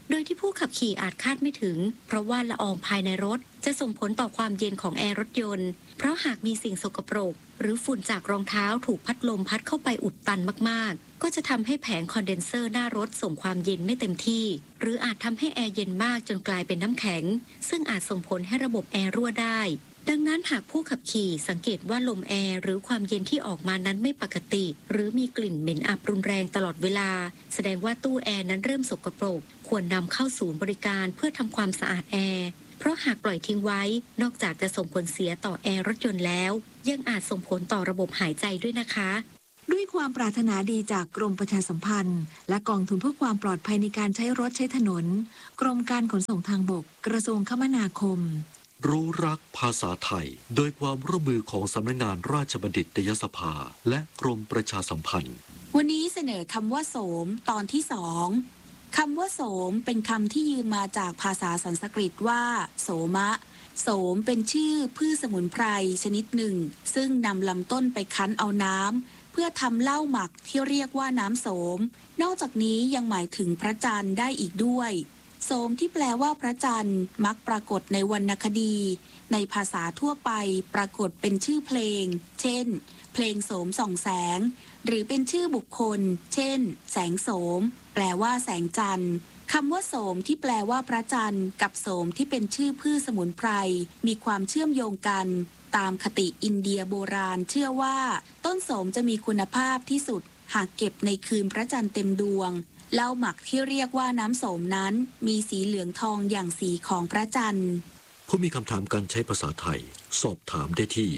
โดยที่ผู้ขับขี่อาจคาดไม่ถึงเพราะว่าละอองภายในรถจะส่งผลต่อความเย็นของแอร์รถยนต์เพราะหากมีสิ่งสกปรกหรือฝุ่นจากรองเท้าถูกพัดลมพัดเข้าไปอุดตันมากๆก็จะทำให้แผงคอนเดนเซอร์หน้ารถส่งความเย็นไม่เต็มที่หรืออาจทำให้แอร์เย็นมากจนกลายเป็นน้ำแข็งซึ่งอาจส่งผลให้ระบบแอร์รั่วได้ดังนั้นหากผู้ขับขี่สังเกตว่าลมแอร์หรือความเย็นที่ออกมานั้นไม่ปกติหรือมีกลิ่นเหม็นอับรุนแรงตลอดเวลาแสดงว่าตู้แอร์นั้นเริ่มสกปรกควรนำเข้าศูนย์บริการเพื่อทำความสะอาดแอร์เพราะหากปล่อยทิ้งไว้นอกจากจะส่งผลเสียต่อแอร์รถยนต์แล้วยังอาจส่งผลต่อระบบหายใจด้วยนะคะด้วยความปรารถนาดีจากกรมประชาสัมพันธ์และกองทุนเพื่อความปลอดภัยในการใช้รถใช้ถนนกรมการขนส่งทางบกกระทรวงคมนาคมรู้รักภาษาไทยโดยความร่วมมือของสำนักงานราชบัณฑิตยสภาและกรมประชาสัมพันธ์วันนี้เสนอคำว่าโสมตอนที่2คำว่าโสมเป็นคำที่ยืมมาจากภาษาสันสกฤตว่าโสมะโสมเป็นชื่อพืชสมุนไพรชนิดหนึ่งซึ่งนำลำต้นไปคั้นเอาน้ำเพื่อทำเหล้าหมักที่เรียกว่าน้ำโสมนอกจากนี้ยังหมายถึงพระจันทร์ได้อีกด้วยโสมที่แปลว่าพระจันทร์มักปรากฏในวรรณคดีในภาษาทั่วไปปรากฏเป็นชื่อเพลงเช่นเพลงโสมส่องแสงหรือเป็นชื่อบุคคลเช่นแสงโสมแปลว่าแสงจันทร์คำว่าโสมที่แปลว่าพระจันทร์กับโสมที่เป็นชื่อพืชสมุนไพรมีความเชื่อมโยงกันตามคติอินเดียโบราณเชื่อว่าต้นโสมจะมีคุณภาพที่สุดหากเก็บในคืนพระจันทร์เต็มดวงเหล้าหมักที่เรียกว่าน้ำโสมนั้นมีสีเหลืองทองอย่างสีของพระจันทร์ผู้มีคำถามการใช้ภาษาไทยสอบถามได้ที่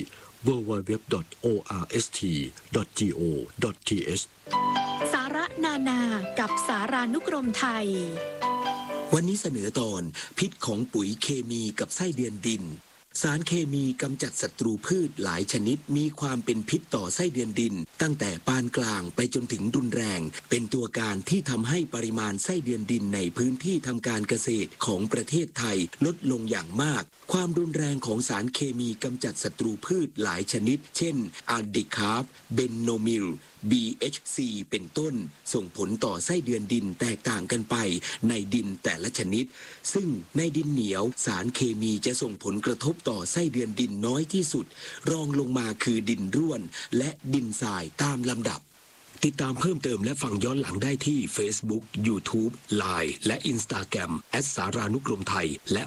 www.orst.go.th สาระนานากับสารานุกรมไทยวันนี้เสนอตอนพิษของปุ๋ยเคมีกับไส้เดือนดินสารเคมีกำจัดศัตรูพืชหลายชนิดมีความเป็นพิษต่อไส้เดือนดินตั้งแต่ปานกลางไปจนถึงรุนแรงเป็นตัวการที่ทำให้ปริมาณไส้เดือนดินในพื้นที่ทำการเกษตรของประเทศไทยลดลงอย่างมากความรุนแรงของสารเคมีกำจัดศัตรูพืชหลายชนิดเช่นอะดิคาร์บเบนโนมิลBHC เป็นต้นส่งผลต่อไส้เดือนดินแตกต่างกันไปในดินแต่ละชนิดซึ่งในดินเหนียวสารเคมีจะส่งผลกระทบต่อไส้เดือนดินน้อยที่สุดรองลงมาคือดินร่วนและดินทรายตามลำดับติดตามเพิ่มเติมและฟังย้อนหลังได้ที่ Facebook YouTube Line และ Instagram @สารานุกรมไทยและ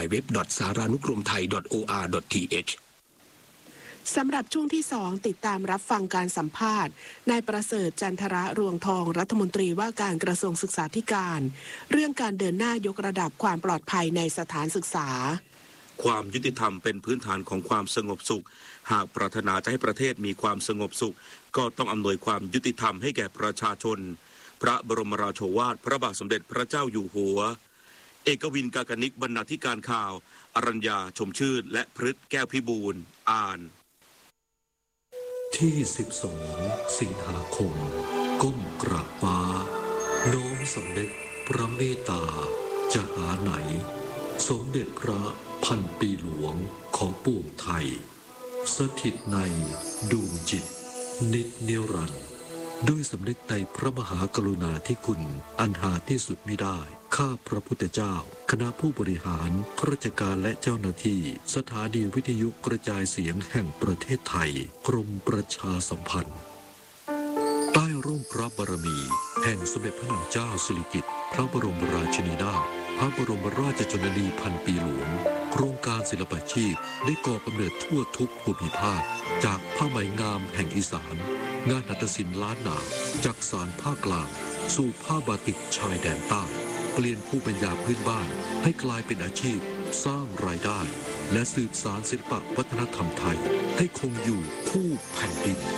www.saranukromthai.or.th สำหรับช่วงที่2ติดตามรับฟังการสัมภาษณ์นายประเสริฐจันทระรวงทองรัฐมนตรีว่าการกระทรวงศึกษาธิการเรื่องการเดินหน้ายกระดับความปลอดภัยในสถานศึกษาความยุติธรรมเป็นพื้นฐานของความสงบสุขหากปรารถนาจะให้ประเทศมีความสงบสุขก็ต้องอำนวยความยุติธรรมให้แก่ประชาชนพระบรมราโชวาทพระบาทสมเด็จพระเจ้าอยู่หัวเอกวินกากนิกบรรณาธิการข่าวอรัญญาชมชื่นและพฤทธิ์แก้วพิบูลย์อ่านที่12 สิงหาคมก้มกราบฟ้าโน้มสำเร็จพระเมตตาจะหาไหนสมเด็จพระพันปีหลวงของปวงไทยสถิตในดวงจิตนิจนิรันดร์ด้วยสำนึกในพระมหากรุณาธิคุณอันหาที่สุดมิได้ข้าพระพุทธเจ้าคณะผู้บริหารข้าราชการและเจ้าหน้าที่สถานีวิทยุกระจายเสียงแห่งประเทศไทยกรมประชาสัมพันธ์ใต้ร่มพระบารมีแห่งสมเด็จพระนางเจ้าสิริกิติ์พระบรมราชินีนาถพระบรมราชชนนีพันปีหลวงโครงการศิลปาชีพได้ก่อกำเนิดทั่วทุกภูมิภาคจากผ้าไหมงามแห่งอีสานงานหัตถศิลป์ล้านนาจากสานภาคกลางสู่ผ้าบาติกชายแดนใต้เปลี่ยนภูมิปัญญาพื้นบ้านให้กลายเป็นอาชีพสร้างรายได้และสืบสานศิลปวัฒนธรรมไทยให้คงอยู่คู่แผ่นดิน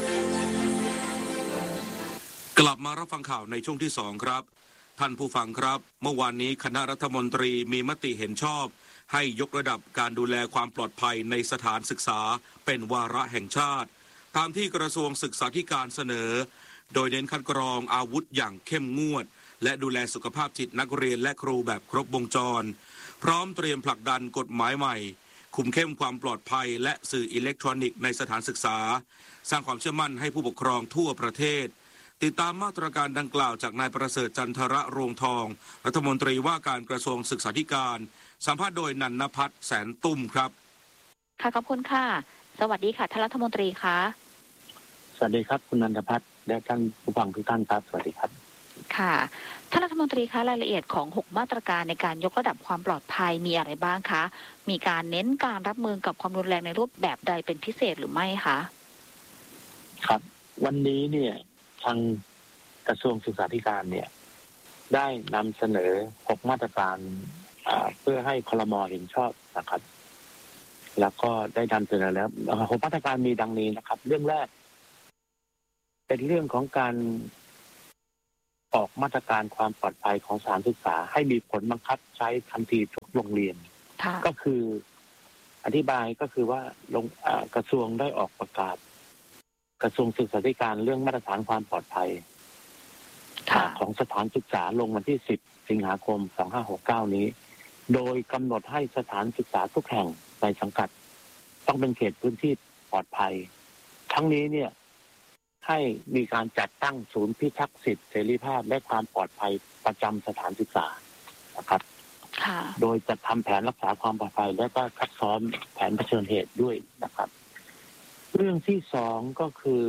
กลับมารับฟังข่าวในช่วงที่2ครับท่านผู้ฟังครับเมื่อวานนี้คณะรัฐมนตรีมีมติเห็นชอบให้ยกระดับการดูแลความปลอดภัยในสถานศึกษาเป็นวาระแห่งชาติตามที่กระทรวงศึกษาธิการเสนอโดยเน้นคัดกรองอาวุธอย่างเข้มงวดและดูแลสุขภาพจิตนักเรียนและครูแบบครบวงจรพร้อมเตรียมผลักดันกฎหมายใหม่คุมเข้มความปลอดภัยและสื่ออิเล็กทรอนิกส์ในสถานศึกษาสร้างความเชื่อมั่นให้ผู้ปกครองทั่วประเทศติดตามมาตรการดังกล่าวจากนายประเสริฐจันทระโรงทองรัฐมนตรีว่าการกระทรวงศึกษาธิการสัมภาษณ์โดยนันนภัทรแสนตุ้มครับค่ะขอบคุณค่ะสวัสดีค่ะท่านรัฐมนตรีคะสวัสดีครับคุณนันทภัทรและท่านผู้ฟังทุกท่านครับสวัสดีครับค่ะท่านรัฐมนตรีคะรายละเอียดของ6มาตรการในการยกระดับความปลอดภัยมีอะไรบ้างคะมีการเน้นการรับมือกับความรุนแรงในรูปแบบใดเป็นพิเศษหรือไม่คะครับวันนี้เนี่ยทางกระทรวงศึกษาธิการเนี่ยได้นำเสนอ6มาตรการเพื่อให้ครม.เห็นชอบนะครับแล้วก็ได้นำเสนอแล้ว6มาตรการมีดังนี้นะครับเรื่องแรกเป็นเรื่องของการออกมาตรการความปลอดภัยของสถานศึกษาให้มีผลบังคับใช้ทันทีทุกโรงเรียนก็คืออธิบายก็คือว่ากระทรวงได้ออกประกาศกระทรวงศึกษาธิการเรื่องมาตรฐานความปลอดภัยของสถานศึกษาลงวันที่10 สิงหาคม 2569 นี้โดยกำหนดให้สถานศึกษาทุกแห่งในสังกัดต้องเป็นเขตพื้นที่ปลอดภัยทั้งนี้เนี่ยให้มีการจัดตั้งศูนย์พิทักษ์สิทธิเสรีภาพและความปลอดภัยประจำสถานศึกษานะครับโดยจัดทำแผนรักษาความปลอดภัยและก็ซักซ้อมแผนเผชิญเหตุด้วยนะครับเรื่องที่2ก็คือ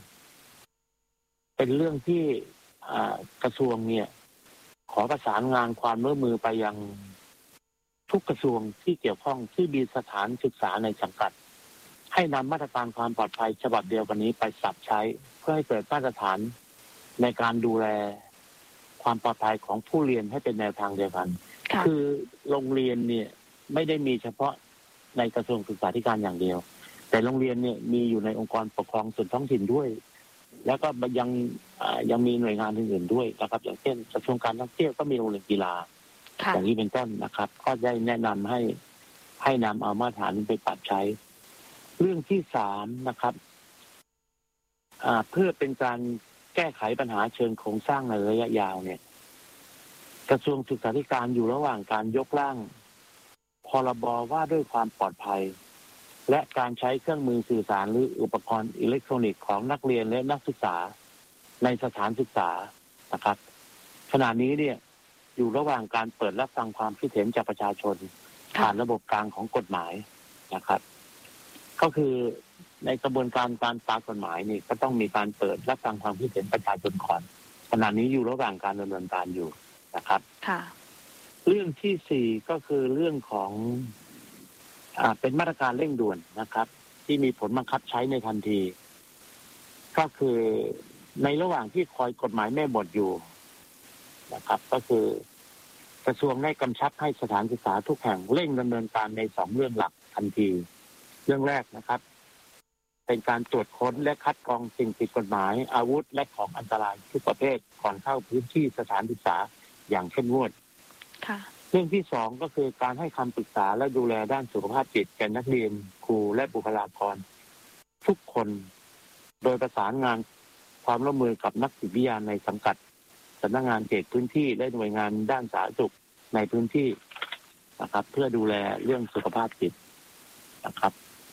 เป็นเรื่องที่กระทรวงเนี่ยขอประสานงานความร่วมมือไปยังทุกกระทรวงที่เกี่ยวข้องที่มีสถานศึกษาในสังกัดให้นำมาตรการความปลอดภัยฉบับเดียวกันนี้ไปปรับใช้เพื่อให้เกิดมาตรฐานในการดูแลความปลอดภัยของผู้เรียนให้เป็นแนวทางเดียวกันคือโรงเรียนเนี่ยไม่ได้มีเฉพาะในกระทรวงศึกษาธิการอย่างเดียวแต่โรงเรียนเนี่ยมีอยู่ในองค์กรปกครองส่วนท้องถิ่นด้วยแล้วก็ยังมีหน่วยงานอื่นๆด้วยนะครับอย่างเช่นกระทรวงการท่องเที่ยวก็มีโรงเรียนกีฬาอย่างนี้เป็นต้นนะครับก็ได้แนะนำให้นำเอามาตรฐานไปปรับใช้เรื่องที่3นะครับเพื่อเป็นการแก้ไขปัญหาเชิงโครงสร้างในระยะยาวเนี่ยกระทรวงศึกษาธิการอยู่ระหว่างการยกร่างพรบว่าด้วยความปลอดภัยและการใช้เครื่องมือสื่อสารหรืออุปกรณ์อิเล็กทรอนิกส์ของนักเรียนและนักศึกษาในสถานศึกษานะครับขณะนี้เนี่ยอยู่ระหว่างการเปิดรับฟังความคิดเห็นจากประชาชนผ่านระบบกลางของกฎหมายนะครับก็คือในกระบวนการตามกฎหมายนี่ก็ต้องมีการเปิดรับฟังความคิดเห็นประชาชนก่อนขณะนี้อยู่ระหว่างการดำเนินการอยู่นะครับเรื่องที่4ก็คือเรื่องของเป็นมาตรการเร่งด่วนนะครับที่มีผลบังคับใช้ในทันทีก็คือในระหว่างที่คอยกฎหมายแม่บทอยู่นะครับก็คือกระทรวงได้กำชับให้สถานศึกษาทุกแห่งเร่งดำเนินการใน2เรื่องหลักทันทีเรื่องแรกนะครับเป็นการตรวจค้นและคัดกรองสิ่งผิดกฎหมายอาวุธและของอันตรายทุกประเภทก่อนเข้าพื้นที่สถานศึกษาอย่างเข้มงวดเรื่องที่2ก็คือการให้คำปรึกษาและดูแลด้านสุขภาพจิตแก่นักเรียนครูและบุคลากรทุกคนโดยประสานงานความร่วมมือกับนักจิตวิทยาในสังกัดสำนักงานเขตพื้นที่และหน่วยงานด้านสาธารณสุขในพื้นที่นะครับเพื่อดูแลเรื่องสุขภาพจิตนะครับ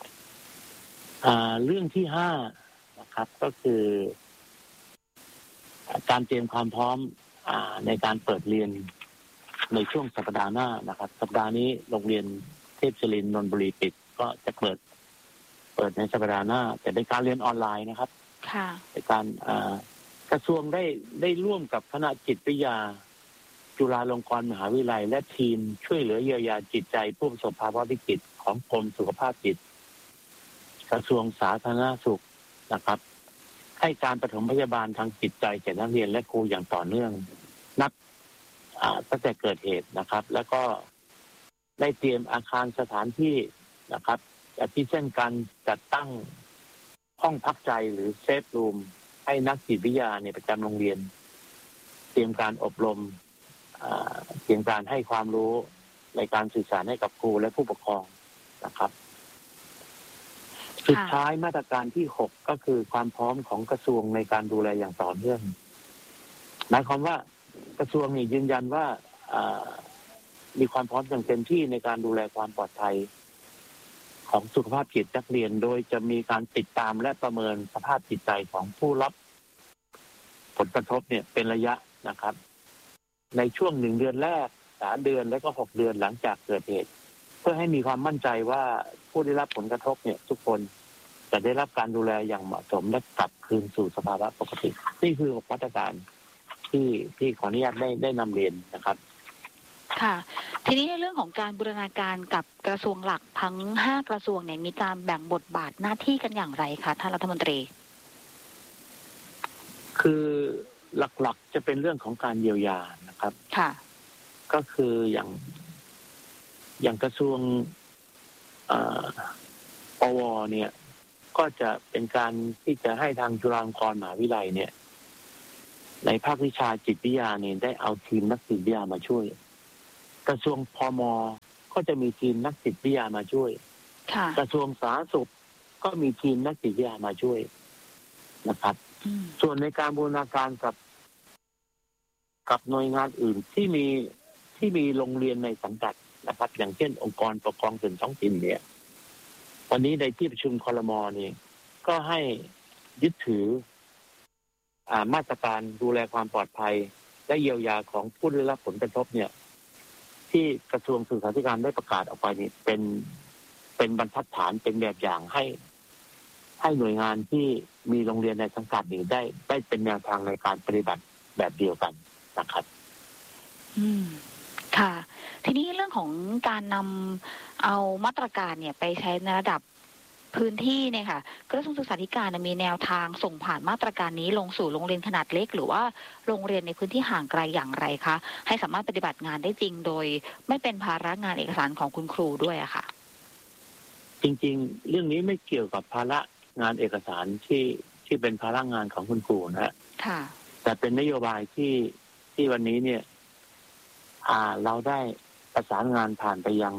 เรื่องที่5นะครับก็คือการเตรียมความพร้อมในการเปิดเรียนในช่วงสัปดาห์หน้านะครับสัปดาห์นี้โรงเรียนเทพศิรินทร์นนทบุรีปิดก็จะเปิดในสัปดาห์หน้าแต่เป็นการเรียนออนไลน์นะครับเป็นการกระทรวงได้ร่วมกับคณะจิตวิทยาจุฬาลงกรณ์มหาวิทยาลัยและทีมช่วยเหลือเยียวยาจิตใจผู้ประสบภาวะวิกฤตของกรมสุขภาพจิตกระทรวงสาธารณสุขนะครับให้การปฐมพยาบาลทางจิตใจแก่นักเรียนและครูอย่างต่อเนื่องนับตั้งแต่เกิดเหตุนะครับแล้วก็ได้เตรียมอาคารสถานที่นะครับที่เช่นการจัดตั้งห้องพักใจหรือเซฟรูมให้นักจิตวิทยาเนี่ยประจำโรงเรียนเตรียมการอบรมเตรียมการให้ความรู้ในการสื่อสารให้กับครูและผู้ปกครองนะครับสุดท้ายมาตรการที่6ก็คือความพร้อมของกระทรวงในการดูแลอย่างต่อเนื่องหมายความว่ากระทรวงนี่ยืนยันว่ามีความพร้อมอย่างเต็มที่ในการดูแลความปลอดภัยของสุขภาพจิตนักเรียนโดยจะมีการติดตามและประเมินสภาพจิตใจของผู้รับผลกระทบเนี่ยเป็นระยะนะครับในช่วง1 เดือนแรก3 เดือนแล้วก็6 เดือนหลังจากเกิดเหตุเพื่อให้มีความมั่นใจว่าผู้ได้รับผลกระทบเนี่ยทุกคนจะได้รับการดูแลอย่างเหมาะสมและกลับคืนสู่สภาวะปกตินี่คือมาตรการที่ขออนุญาตได้นำเรียนนะครับค่ะทีนี้ในเรื่องของการบูรณาการกับกระทรวงหลักทั้ง5กระทรวงเนี่ยมีการแบ่งบทบาทหน้าที่กันอย่างไรคะท่านรัฐมนตรีคือหลักๆจะเป็นเรื่องของการเยียวยานะครับค่ะก็คืออย่างกระทรวงปวเนี่ยก็จะเป็นการที่จะให้ทางจุฬาลงกรณ์มหาวิทยาลัยเนี่ยในภาควิชาจิตวิทยาเนี่ยได้เอาทีมนักจิตวิทยามาช่วยกระทรวงพม.ก็จะมีทีมนักจิตวิทยามาช่วยกระทรวงสาธารณสุขก็มีทีมนักจิตวิทยามาช่วยนะครับส่วนในการบูรณาการกับหน่วยงานอื่นที่มีโรงเรียนในสังกัดนะครับอย่างเช่นองค์กรปกครองส่วนท้องถิ่นเนี่ยวันนี้ในที่ประชุมครม.นี่ก็ให้ยึดถือมาตรการดูแลความปลอดภัยและเยียวยาของผู้ได้รับผลกระทบเนี่ยที่กระทรวงศึกษาธิการได้ประกาศออกไปนี่เป็นบรรทัดฐานเป็นแบบอย่างให้หน่วยงานที่มีโรงเรียนในสังกัดนี้ได้เป็นแนวทางในการปฏิบัติแบบเดียวกันนะครับค่ะทีนี้เรื่องของการนำเอามาตรการเนี่ยไปใช้ในระดับพื้นที่เนี่ยค่ะกระทรวงศึกษาธิการมีแนวทางส่งผ่านมาตรการนี้ลงสู่โรงเรียนขนาดเล็กหรือว่าโรงเรียนในพื้นที่ห่างไกลอย่างไรคะให้สามารถปฏิบัติงานได้จริงโดยไม่เป็นภาระงานเอกสารของคุณครูด้วยอะค่ะจริงๆเรื่องนี้ไม่เกี่ยวกับภาระงานเอกสารที่เป็นภาระงานของคุณครูนะฮะแต่เป็นนโยบายที่วันนี้เนี่ยเราได้ประสานงานผ่านไปยัง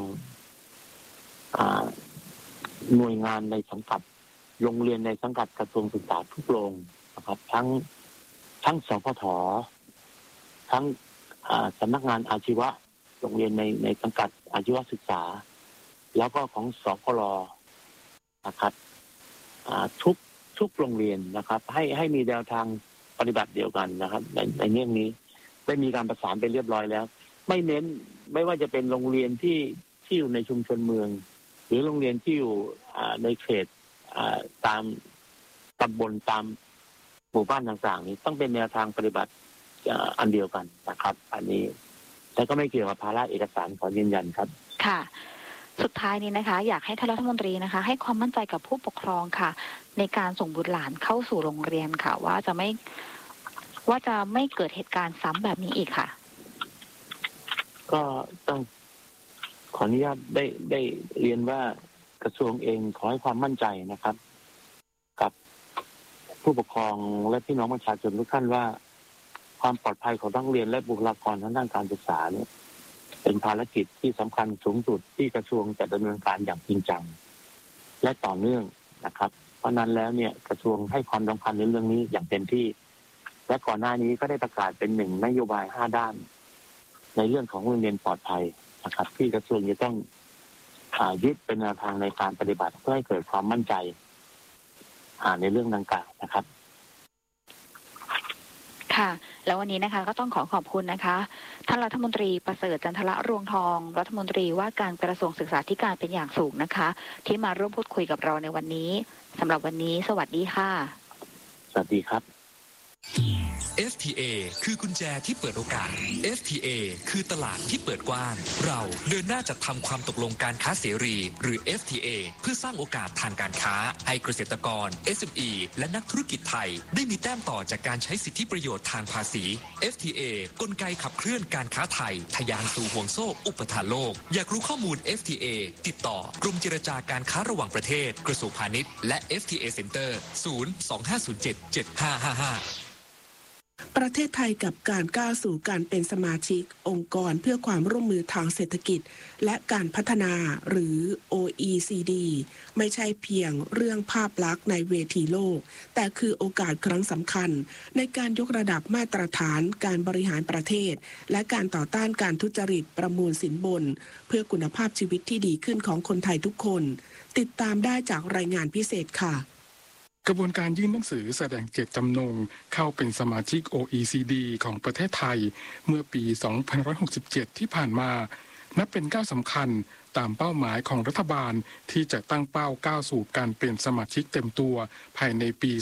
หน่วยงานในสังกัดโรงเรียนในสังกัดกระทรวงศึกษาทุกโรงนะครับทั้งสพท.ทั้งสำนักงานอาชีวะโรงเรียนในสังกัดอาชีวศึกษาแล้วก็ของสกล.นะครับทุกโรงเรียนนะครับให้มีแนวทางปฏิบัติเดียวกันนะครับในเรื่องนี้ได้มีการประสานไปเรียบร้อยแล้วไม่เน้นไม่ว่าจะเป็นโรงเรียนที่อยู่ในชุมชนเมืองหรือโรงเรียนที่อยู่ในเขตตามตำบลตามหมู่บ้านต่างๆนี้ต้องเป็นแนวทางปฏิบัติอันเดียวกันนะครับอันนี้แต่ก็ไม่เกี่ยวกับภาระเอกสารขอยืนยันครับค่ะสุดท้ายนี้นะคะอยากให้ท่านรัฐมนตรีนะคะให้ความมั่นใจกับผู้ปกครองค่ะในการส่งบุตรหลานเข้าสู่โรงเรียนค่ะว่าจะไม่เกิดเหตุการณ์ซ้ำแบบนี้อีกค่ะก็ต้องขออนุญาตได้เรียนว่ากระทรวงเองขอให้ความมั่นใจนะครับกับผู้ปกครองและพี่น้องประชาชนทุกท่านว่าความปลอดภัยของนักเรียนและบุคลากรทางด้านการศึกษาเนี่ยเป็นภารกิจที่สำคัญสูงสุดที่กระทรวงจะดำเนินการอย่างจริงจังและต่อเนื่องนะครับเพราะนั้นแล้วเนี่ยกระทรวงให้ความสำคัญในเรื่องนี้อย่างเต็มที่และก่อนหน้านี้ก็ได้ประกาศเป็น1 นโยบาย5 ด้านในเรื่องของโรงเรียนปลอดภัยนะครับที่กระทรวงจะต้องยึดเป็นแนวทางในการปฏิบัติเพื่อให้เกิดความมั่นใจในเรื่องดังกล่าวนะครับค่ะแล้ววันนี้นะคะก็ต้องขอบคุณนะคะท่านรัฐมนตรีประเสริฐจันทระรวงทองรัฐมนตรีว่าการกระทรวงศึกษาธิการเป็นอย่างสูงนะคะที่มาร่วมพูดคุยกับเราในวันนี้สำหรับวันนี้สวัสดีค่ะสวัสดีครับ FTA คือกุญแจที่เปิดโอกาส FTA คือตลาดที่เปิดกว้างเราเดินหน้าจัดทำความตกลงการค้าเสรีหรือ FTA เพื่อสร้างโอกาสทางการค้าให้เกษตรกร SME และนักธุรกิจไทยได้มีแต้มต่อจากการใช้สิทธิประโยชน์ทางภาษี FTA กลไกขับเคลื่อนการค้าไทยทะยานสู่ห่วงโซ่อุปทานโลกอยากรู้ข้อมูล FTA ติดต่อกรมเจรจาการค้าระหว่างประเทศกระทรวงพาณิชย์และ FTA Center 025077555 ประเทศไทยกับการก้าวสู่การเป็นสมาชิกองค์กรเพื่อความร่วมมือทางเศรษฐกิจและการพัฒนาหรือ OECD ไม่ใช่เพียงเรื่องภาพลักษณ์ในเวทีโลกแต่คือโอกาสครั้งสำคัญในการยกระดับมาตรฐานการบริหารประเทศและการต่อต้านการทุจริตประมูลสินบนเพื่อคุณภาพชีวิตที่ดีขึ้นของคนไทยทุกคนติดตามได้จากรายงานพิเศษค่ะกระบวนการยื่นหนังสือแสดงเจตจำนงเข้าเป็นสมาชิก OECD ของประเทศไทยเมื่อปี 2567 ที่ผ่านมานับเป็นก้าวสำคัญตามเป้าหมายของรัฐบาลที่จะตั้งเป้าก้าวสู่การเป็นสมาชิกเต็มตัวภายในปี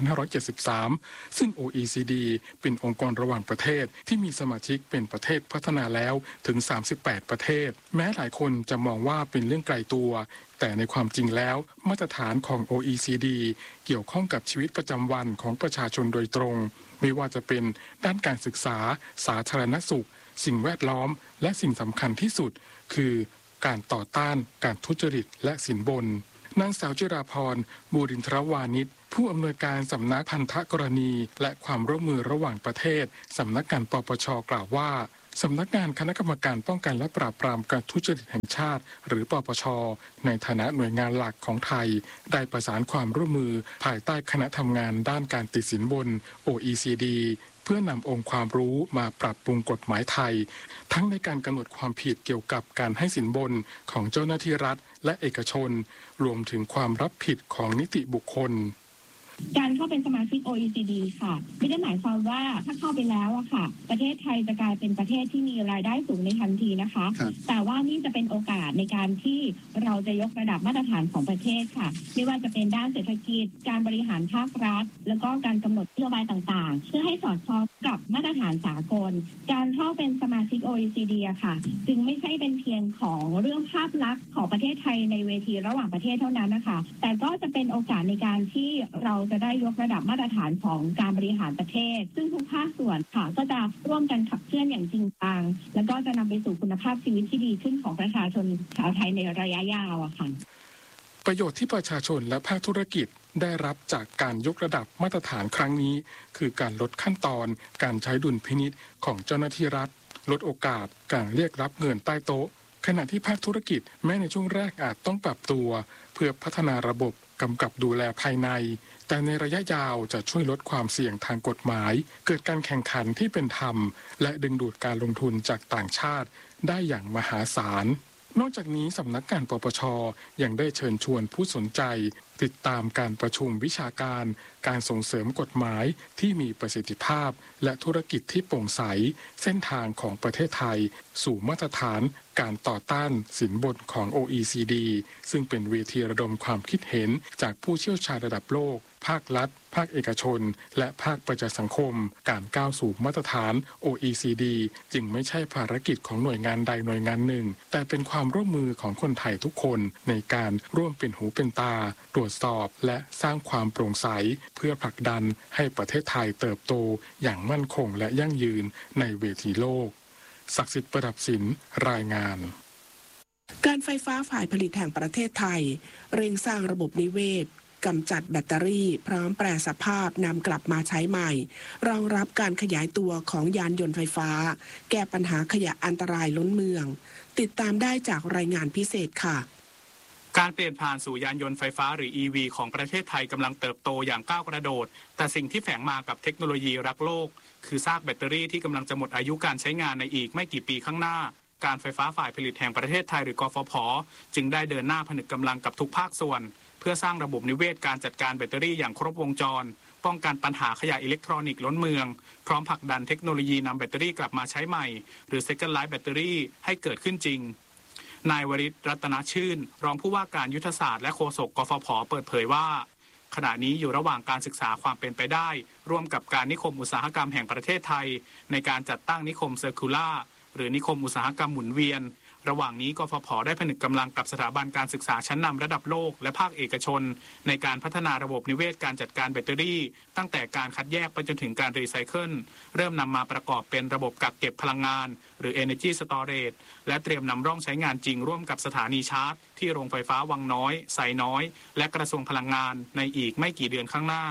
2573 ซึ่ง OECD เป็นองค์กรระหว่างประเทศที่มีสมาชิกเป็นประเทศพัฒนาแล้วถึง 38 ประเทศแม้หลายคนจะมองว่าเป็นเรื่องไกลตัวแต่ในความจริงแล้วมาตรฐานของ OECD เกี่ยวข้องกับชีวิตประจำวันของประชาชนโดยตรงไม่ว่าจะเป็นด้านการศึกษาสาธารณสุขสิ่งแวดล้อมและสิ่งสำคัญที่สุดคือการต่อต้านการทุจริตและสินบนนางสาวจิราพรบูรินทรวานิชผู้อำนวยการสำนักพันธกรณีและความร่วมมือระหว่างประเทศสำนักงานปปช.กล่าวว่าสำนักงานคณะกรรมการป้องกันและปราบปรามการทุจริตแห่งชาติหรือปปช.ในฐานะหน่วยงานหลักของไทยได้ประสานความร่วมมือภายใต้คณะทำงานด้านการติดสินบน OECD เพื่อนำองค์ความรู้มาปรับปรุงกฎหมายไทยทั้งในการกำหนดความผิดเกี่ยวกับการให้สินบนของเจ้าหน้าที่รัฐและเอกชนรวมถึงความรับผิดของนิติบุคคลการเข้าเป็นสมาชิก OECD ค่ะไม่ได้หมายความว่าถ้าเข้าไปแล้วอะค่ะประเทศไทยจะกลายเป็นประเทศที่มีรายได้สูงในทันทีนะคะแต่ว่านี่จะเป็นโอกาสในการที่เราจะยกระดับมาตรฐานของประเทศค่ะไม่ว่าจะเป็นด้านเศรษฐกิจการบริหารภาครัฐแล้วก็การกำหนดนโยบายต่างๆเพื่อให้สอดคล้องกับมาตรฐานสากลการเข้าเป็นสมาชิก OECD อะค่ะจึงไม่ใช่เป็นเพียงของเรื่องภาพลักษณ์ของประเทศไทยในเวทีระหว่างประเทศเท่านั้นนะคะแต่ก็จะเป็นโอกาสในการที่เราจะได้ยกระดับมาตรฐานของการบริหารประเทศซึ่งทุกภาคส่วนค่ะก็จะร่วมกันขับเคลื่อนอย่างจริงจังแล้วก็จะนำไปสู่คุณภาพชีวิตที่ดีขึ้นของประชาชนชาวไทยในระยะยาวอะค่ะประโยชน์ที่ประชาชนและภาคธุรกิจได้รับจากการยกระดับมาตรฐานครั้งนี้คือการลดขั้นตอนการใช้ดุลพินิจของเจ้าหน้าที่รัฐลดโอกาสการเรียกรับเงินใต้โต๊ะขณะที่ภาคธุรกิจแม้ในช่วงแรกอาจต้องปรับตัวเพื่อพัฒนาระบบกำกับดูแลภายในแต่ในระยะยาวจะช่วยลดความเสี่ยงทางกฎหมายเกิดการแข่งขันที่เป็นธรรมและดึงดูดการลงทุนจากต่างชาติได้อย่างมหาศาลนอกจากนี้สำนักงานปปช.ยังได้เชิญชวนผู้สนใจติดตามการประชุมวิชาการการส่งเสริมกฎหมายที่มีประสิทธิภาพและธุรกิจที่โปร่งใสเส้นทางของประเทศไทยสู่มาตรฐานการต่อต้านสินบนของ OECD ซึ่งเป็นเวทีระดมความคิดเห็นจากผู้เชี่ยวชาญระดับโลกภาครัฐภาคเอกชนและภาคประชาสังคมการก้าวสู่มาตรฐาน OECD จึงไม่ใช่ภารกิจของหน่วยงานใดหน่วยงานหนึ่งแต่เป็นความร่วมมือของคนไทยทุกคนในการร่วมเป็นหูเป็นตาตรวจสอบและสร้างความโปร่งใสเพื่อผลักดันให้ประเทศไทยเติบโตอย่างมั่นคงและยั่งยืนในเวทีโลกศักดิ์สิทธิ์ประดับศิลป์รายงานการไฟฟ้าฝ่ายผลิตแห่งประเทศไทยเร่งสร้างระบบนิเวศกำจัดแบตเตอรี่พร้อมแปรสภาพนำกลับมาใช้ใหม่รองรับการขยายตัวของยานยนต์ไฟฟ้าแก้ปัญหาขยะอันตรายล้นเมืองติดตามได้จากรายงานพิเศษค่ะการเปลี่ยนผ่านสู่ยานยนต์ไฟฟ้าหรือ EV ของประเทศไทยกำลังเติบโตอย่างก้าวกระโดดแต่สิ่งที่แฝงมากับเทคโนโลยีรักโลกคือซากแบตเตอรี่ที่กำลังจะหมดอายุการใช้งานในอีกไม่กี่ปีข้างหน้าการไฟฟ้าฝ่ายผลิตแห่งประเทศไทยหรือกฟผ.จึงได้เดินหน้าผนึกกำลังกับทุกภาคส่วนเพื่อสร้างระบบนิเวศการจัดการแบตเตอรี่อย่างครบวงจรป้องกันปัญหาขยะอิเล็กทรอนิกส์ล้นเมืองพร้อมผลักดันเทคโนโลยีนำแบตเตอรี่กลับมาใช้ใหม่หรือ Second Life แบตเตอรี่ให้เกิดขึ้นจริงนายวริศ รัตนชื่นรองผู้ว่าการยุทธศาสตร์และโฆษกกฟผ.เปิดเผยว่าขณะนี้อยู่ระหว่างการศึกษาความเป็นไปได้ร่วมกับการนิคมอุตสาหกรรมแห่งประเทศไทยในการจัดตั้งนิคมเซอร์คูล่าหรือนิคมอุตสาหกรรมหมุนเวียนระหว่างนี้กฟผ.ได้ผนึกกำลังกับสถาบันการศึกษาชั้นนำระดับโลกและภาคเอกชนในการพัฒนาระบบนิเวศการจัดการแบตเตอรี่ตั้งแต่การคัดแยกไปจนถึงการรีไซเคิลเริ่มนำมาประกอบเป็นระบบกักเก็บพลังงานหรือ Energy Storage และเตรียมนำร่องใช้งานจริงร่วมกับสถานีชาร์จที่โรงไฟฟ้าวังน้อยไซน้อยและกระทรวงพลังงานในอีกไม่กี่เดือนข้างหน้า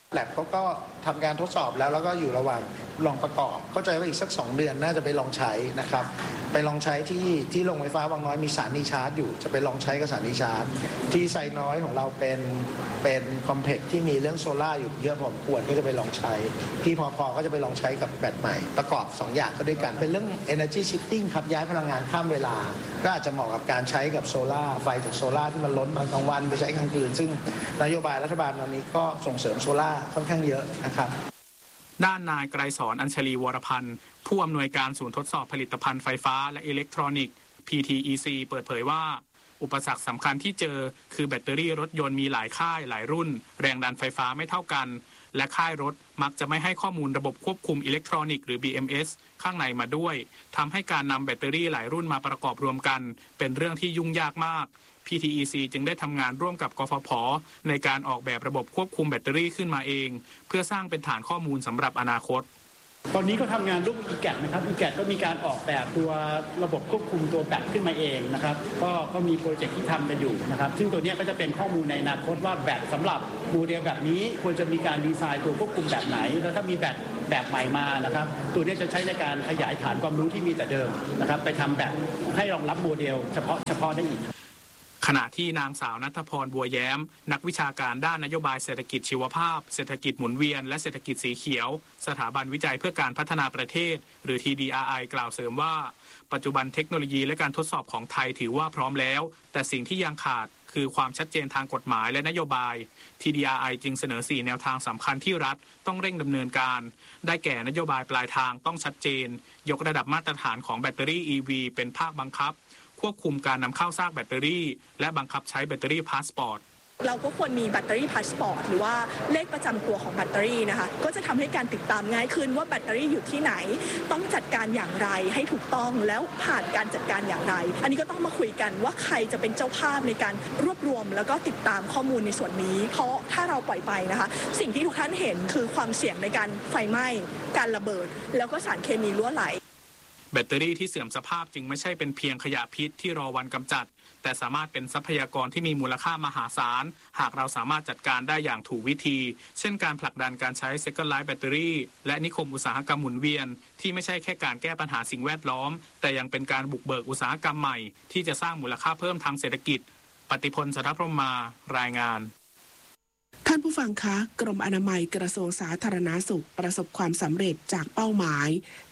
แลบเขาก็ทำการทดสอบแล้วก็อยู่ระหว่างลองประกอบเข้าใจว่าอีกสัก2 เดือนน่าจะไปลองใช้นะครับไปลองใช้ที่โรงไฟฟ้าบางน้อยมีสถานีชาร์จอยู่จะไปลองใช้กับสถานีชาร์จที่ไซน้อยของเราเป็นคอมเพล็กซ์ที่มีเรื่องโซล่าอยู่เยอะพอสมควรก็จะไปลองใช้ที่พอก็จะไปลองใช้กับแบตใหม่ประกอบ2 อย่างก็ด้วยกันเป็นเรื่อง energy shifting ครับย้ายพลังงานข้ามเวลาก็อาจจะเหมาะกับการใช้กับโซล่าไฟจากโซล่าที่มันล้นมากลางวันไปใช้กลางคืนซึ่งนโยบายรัฐบาลตอนนี้ก็ส่งเสริมโซล่าค่อนข้างเยอะนะครับด้านนายไกรสอนอัญชลีวรพันธ์ผู้อำนวยการศูนย์ทดสอบผลิตภัณฑ์ไฟฟ้าและอิเล็กทรอนิกส์ PTEC เปิดเผยว่าอุปสรรคสำคัญที่เจอคือแบตเตอรี่รถยนต์มีหลายค่ายหลายรุ่นแรงดันไฟฟ้าไม่เท่ากันและค่ายรถมักจะไม่ให้ข้อมูลระบบควบคุมอิเล็กทรอนิกส์หรือ BMS ข้างในมาด้วยทำให้การนำแบตเตอรี่หลายรุ่นมาประกอบรวมกันเป็นเรื่องที่ยุ่งยากมากPTEC จึงได้ทำงานร่วมกับกฟผ.ในการออกแบบระบบควบคุมแบตเตอรี่ขึ้นมาเองเพื่อสร้างเป็นฐานข้อมูลสำหรับอนาคตตอนนี้ก็ทำงานร่วมกับ EGAT นะครับ EGAT ก็มีการออกแบบตัวระบบควบคุมตัวแบตขึ้นมาเองนะครับก็มีโปรเจกต์ที่ทำกันอยู่นะครับซึ่งตัวนี้ก็จะเป็นข้อมูลในอนาคตว่าแบตสำหรับโมเดลแบบนี้ควรจะมีการดีไซน์ตัวควบคุมแบบไหนแล้วถ้ามีแบบใหม่มานะครับตัวนี้จะใช้ในการขยายฐานความรู้ที่มีแต่เดิมนะครับไปทำแบบให้รองรับโมเดลเฉพาะได้อีกขณะที่นางสาวณัฐพรบัวแย้มนักวิชาการด้านนโยบายเศรษฐกิจชีวภาพเศรษฐกิจหมุนเวียนและเศรษฐกิจสีเขียวสถาบันวิจัยเพื่อการพัฒนาประเทศหรือ TDRI กล่าวเสริมว่าปัจจุบันเทคโนโลยีและการทดสอบของไทยถือว่าพร้อมแล้วแต่สิ่งที่ยังขาดคือความชัดเจนทางกฎหมายและนโยบาย TDRI จึงเสนอ4แนวทางสำคัญที่รัฐต้องเร่งดำเนินการได้แก่นโยบายปลายทางต้องชัดเจนยกระดับมาตรฐานของแบตเตอรี่ EV เป็นภาคบังคับควบคุมการนำเข้าซากแบตเตอรี่และบังคับใช้แบตเตอรี่พาสปอร์ตเราก็ควรมีแบตเตอรี่พาสปอร์ตหรือว่าเลขประจำตัวของแบตเตอรี่นะคะก็จะทำให้การติดตามง่ายขึ้นว่าแบตเตอรี่อยู่ที่ไหนต้องจัดการอย่างไรให้ถูกต้องแล้วผ่านการจัดการอย่างไรอันนี้ก็ต้องมาคุยกันว่าใครจะเป็นเจ้าภาพในการรวบรวมแล้วก็ติดตามข้อมูลในส่วนนี้เพราะถ้าเราปล่อยไปนะคะสิ่งที่ทุกท่านเห็นคือความเสี่ยงในการไฟไหม้การระเบิดแล้วก็สารเคมีรั่วไหลแบตเตอรี่ที่เสื่อมสภาพจึงไม่ใช่เป็นเพียงขยะพิษที่รอวันกำจัดแต่สามารถเป็นทรัพยากรที่มีมูลค่ามหาศาลหากเราสามารถจัดการได้อย่างถูกวิธีเช่นการผลักดันการใช้ Second Life แบตเตอรี่และนิคมอุตสาหกรรมหมุนเวียนที่ไม่ใช่แค่การแก้ปัญหาสิ่งแวดล้อมแต่ยังเป็นการบุกเบิกอุตสาหกรรมใหม่ที่จะสร้างมูลค่าเพิ่มทางเศรษฐกิจปฏิพล สัทธพรหมารายงานท่านผู้ฟังคะกรมอนามัยกระทรวงสาธารณสุขประสบความสำเร็จจากเป้าหมาย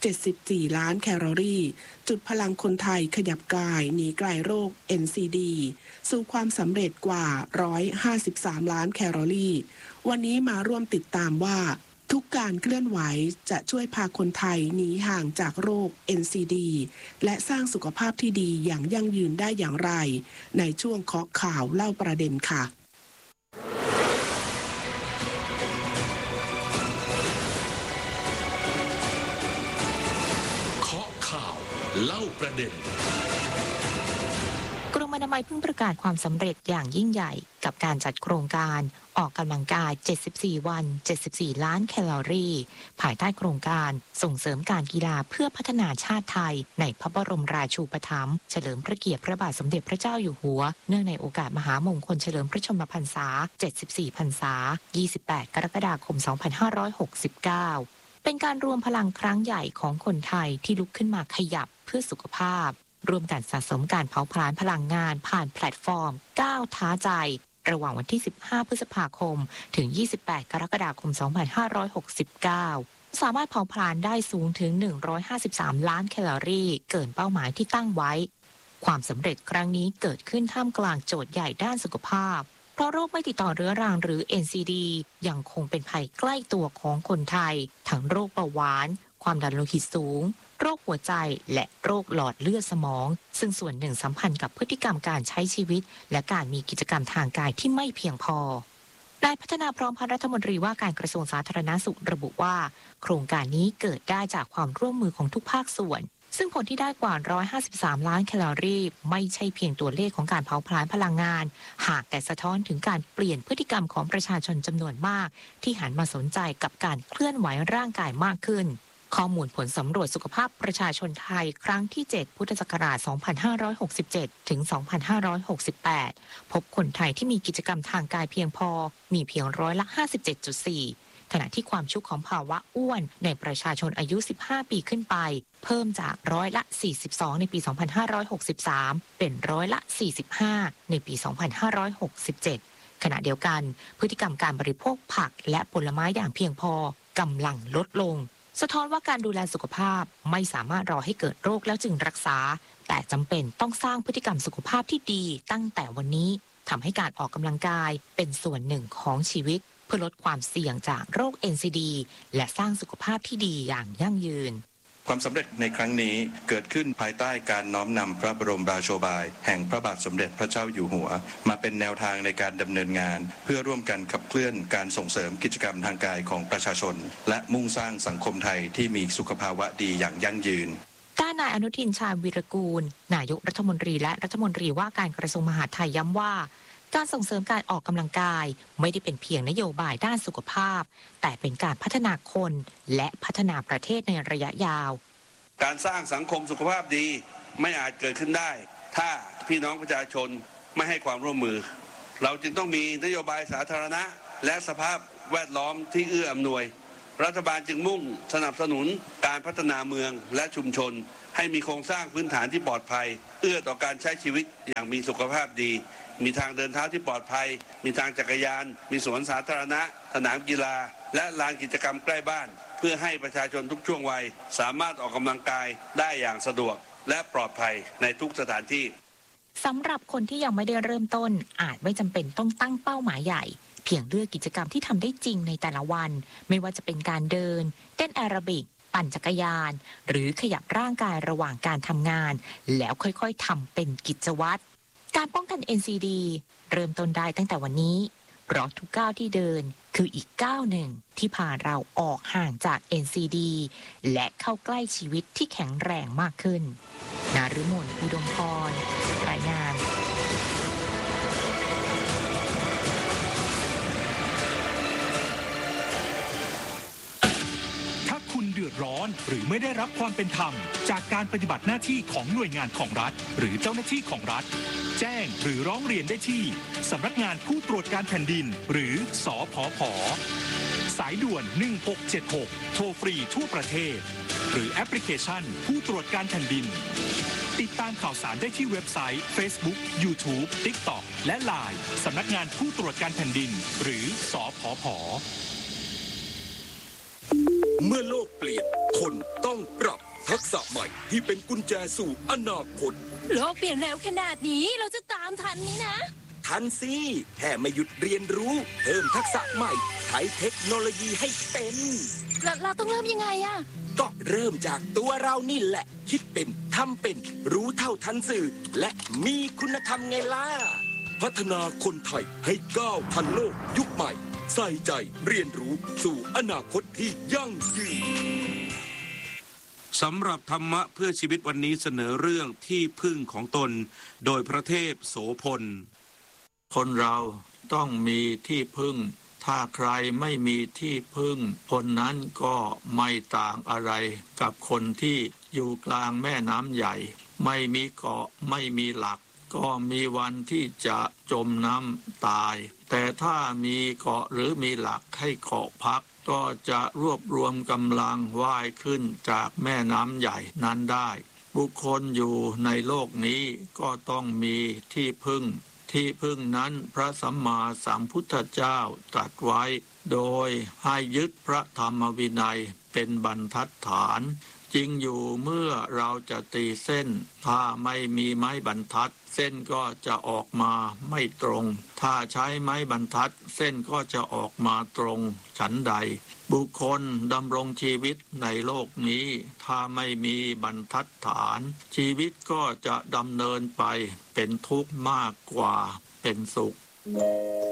74ล้านแคลอรี่จุดพลังคนไทยขยับกายหนีไกลโรค NCD สู่ความสำเร็จกว่า153ล้านแคลอรี่วันนี้มาร่วมติดตามว่าทุกการเคลื่อนไหวจะช่วยพาคนไทยหนีห่างจากโรค NCD และสร้างสุขภาพที่ดีอย่างยั่งยืนได้อย่างไรในช่วงเคาะข่าวเล่าประเด็นค่ะเล่าประเด็นกรมอนามัยเพิ่งประกาศความสำเร็จอย่างยิ่งใหญ่กับการจัดโครงการออกกำลังกาย74วัน74ล้านแคลอรี่ภายใต้โครงการส่งเสริมการกีฬาเพื่อพัฒนาชาติไทยในพระบรมราชูปถัมภ์เฉลิมพระเกียรติพระบาทสมเด็จพระเจ้าอยู่หัวเนื่องในโอกาสมหามงคลเฉลิมพระชนมพรรษา74พรรษา28กรกฎาคม2569เป็นการรวมพลังครั้งใหญ่ของคนไทยที่ลุกขึ้นมาขยับเพื่อสุขภาพร่วมกันสะสมการเผาผลาญพลังงานผ่านแพลตฟอร์มก้าวท้าใจระหว่างวันที่15พฤษภาคมถึง28กรกฎาคม2569สามารถเผาผลาญได้สูงถึง153ล้านแคลอรี่เกินเป้าหมายที่ตั้งไว้ความสำเร็จครั้งนี้เกิดขึ้นท่ามกลางโจทย์ใหญ่ด้านสุขภาพเพราะโรคไม่ติดต่อเรื้อรังหรือ NCD ยังคงเป็นภัยใกล้ตัวของคนไทยทั้งโรคเบาหวานความดันโลหิตสูงโรคหัวใจและโรคหลอดเลือดสมองซึ่งส่วนหนึ่งสัมพันธ์กับพฤติกรรมการใช้ชีวิตและการมีกิจกรรมทางกายที่ไม่เพียงพอนายพัฒนาพร้อมพัฒน์รัฐมนตรีว่าการกระทรวงสาธารณสุขระบุว่าโครงการนี้เกิดได้จากความร่วมมือของทุกภาคส่วนซึ่งผลที่ได้กว่า153ล้านแคลอรี่ไม่ใช่เพียงตัวเลขของการเผาผลาญพลังงานหากแต่สะท้อนถึงการเปลี่ยนพฤติกรรมของประชาชนจำนวนมากที่หันมาสนใจกับการเคลื่อนไหวร่างกายมากขึ้นข้อมูลผลสำรวจสุขภาพประชาชนไทยครั้งที่7พุทธศักราช2567ถึง2568พบคนไทยที่มีกิจกรรมทางกายเพียงพอมีเพียง50.4% ขณะที่ความชุกของภาวะอ้วนในประชาชนอายุ 15 ปีขึ้นไปเพิ่มจากร้อยละ 42 ในปี 2563 เป็นร้อยละ 45 ในปี 2567 ขณะเดียวกันพฤติกรรมการบริโภคผักและผลไม้อย่างเพียงพอกำลังลดลงสะท้อนว่าการดูแลสุขภาพไม่สามารถรอให้เกิดโรคแล้วจึงรักษาแต่จำเป็นต้องสร้างพฤติกรรมสุขภาพที่ดีตั้งแต่วันนี้ทำให้การออกกำลังกายเป็นส่วนหนึ่งของชีวิตเพื่อลดความเสี่ยงจากโรค NCD และสร้างสุขภาพที่ดีอย่างยั่งยืนความสำเร็จในครั้งนี้เกิดขึ้นภายใต้การน้อมนำพระบรมราโชบายแห่งพระบาทสมเด็จพระเจ้าอยู่หัวมาเป็นแนวทางในการดำเนินงานเพื่อร่วมกันขับเคลื่อนการส่งเสริมกิจกรรมทางกายของประชาชนและมุ่งสร้างสังคมไทยที่มีสุขภาวะดีอย่างยั่งยืนด้านนายอนุทินชาญวีรกูลนายกรัฐมนตรีและรัฐมนตรีว่าการกระทรวงมหาดไทยย้ำว่าการส่งเสริมการออกกำลังกายไม่ได้เป็นเพียงนโยบายด้านสุขภาพแต่เป็นการพัฒนาคนและพัฒนาประเทศในระยะยาวการสร้างสังคมสุขภาพดีไม่อาจเกิดขึ้นได้ถ้าพี่น้องประชาชนไม่ให้ความร่วมมือเราจึงต้องมีนโยบายสาธารณะและสภาพแวดล้อมที่เอื้ออำนวยรัฐบาลจึงมุ่งสนับสนุนการพัฒนาเมืองและชุมชนให้มีโครงสร้างพื้นฐานที่ปลอดภัยเอื้อต่อการใช้ชีวิตอย่างมีสุขภาพดีมีทางเดินเท้าที่ปลอดภัยมีทางจักรยานมีสวนสาธารณะสนามกีฬาและลานกิจกรรมใกล้บ้านเพื่อให้ประชาชนทุกช่วงวัยสามารถออกกำลังกายได้อย่างสะดวกและปลอดภัยในทุกสถานที่สำหรับคนที่ยังไม่ได้เริ่มต้นอาจไม่จำเป็นต้องตั้งเป้าหมายใหญ่เพียงเลือกกิจกรรมที่ทำได้จริงในแต่ละวันไม่ว่าจะเป็นการเดินเต้นแอโรบิกปั่นจักรยานหรือขยับร่างกายระหว่างการทำงานแล้วค่อยๆทำเป็นกิจวัตรการป้องกัน NCD เริ่มต้นได้ตั้งแต่วันนี้เพราะทุกก้าวที่เดินคืออีกก้าวหนึ่งที่พาเราออกห่างจาก NCD และเข้าใกล้ชีวิตที่แข็งแรงมากขึ้นนฤมล อุดมพรรายงานเดือดร้อนหรือไม่ได้รับความเป็นธรรมจากการปฏิบัติหน้าที่ของหน่วยงานของรัฐหรือเจ้าหน้าที่ของรัฐแจ้งหรือร้องเรียนได้ที่สำนักงานผู้ตรวจการแผ่นดินหรือสผผ.สายด่วน1676โทรฟรีทั่วประเทศหรือแอปพลิเคชันผู้ตรวจการแผ่นดินติดตามข่าวสารได้ที่เว็บไซต์ Facebook YouTube TikTok และ LINE สำนักงานผู้ตรวจการแผ่นดินหรือสผผ. เมื่อโลกเปลี่ยนคนต้องปรับทักษะใหม่ที่เป็นกุญแจสู่อนาคตโลกเปลี่ยนเร็วขนาดนี้เราจะตามทันนี้นะทันสิแค่ไม่หยุดเรียนรู้เพิ่มทักษะใหม่ใช้เทคโนโลยีให้เป็นเราต้องเริ่มยังไงอะก็เริ่มจากตัวเรานี่แหละคิดเป็นทำเป็นรู้เท่าทันสื่อและมีคุณธรรมไงล่ะพัฒนาคนไทยให้ก้าวทันโลกยุคใหม่ใส่ใจเรียนรู้สู่อนาคตที่ยั่งยืนสำหรับธรรมะเพื่อชีวิตวันนี้เสนอเรื่องที่พึ่งของตนโดยพระเทพโสพลคนเราต้องมีที่พึ่งถ้าใครไม่มีที่พึ่งคนนั้นก็ไม่ต่างอะไรกับคนที่อยู่กลางแม่น้ำใหญ่ไม่มีเกาะไม่มีหลักก็มีวันที่จะจมน้ำตายแต่ถ้ามีเกาะหรือมีหลักให้เกาะพักก็จะรวบรวมกำลังว่ายขึ้นจากแม่น้ำใหญ่นั้นได้บุคคลอยู่ในโลกนี้ก็ต้องมีที่พึ่งที่พึ่งนั้นพระสัมมาสัมพุทธเจ้าตรัสไว้โดยให้ยึดพระธรรมวินัยเป็นบรรทัดฐานจริงอยู่เมื่อเราจะตีเส้นถ้าไม่มีไม้บรรทัดเส้นก็จะออกมาไม่ตรงถ้าใช้ไม้บรรทัดเส้นก็จะออกมาตรงฉันใดบุคคลดำรงชีวิตในโลกนี้ถ้าไม่มีบรรทัดฐานชีวิตก็จะดำเนินไปเป็นทุกข์มากกว่าเป็นสุข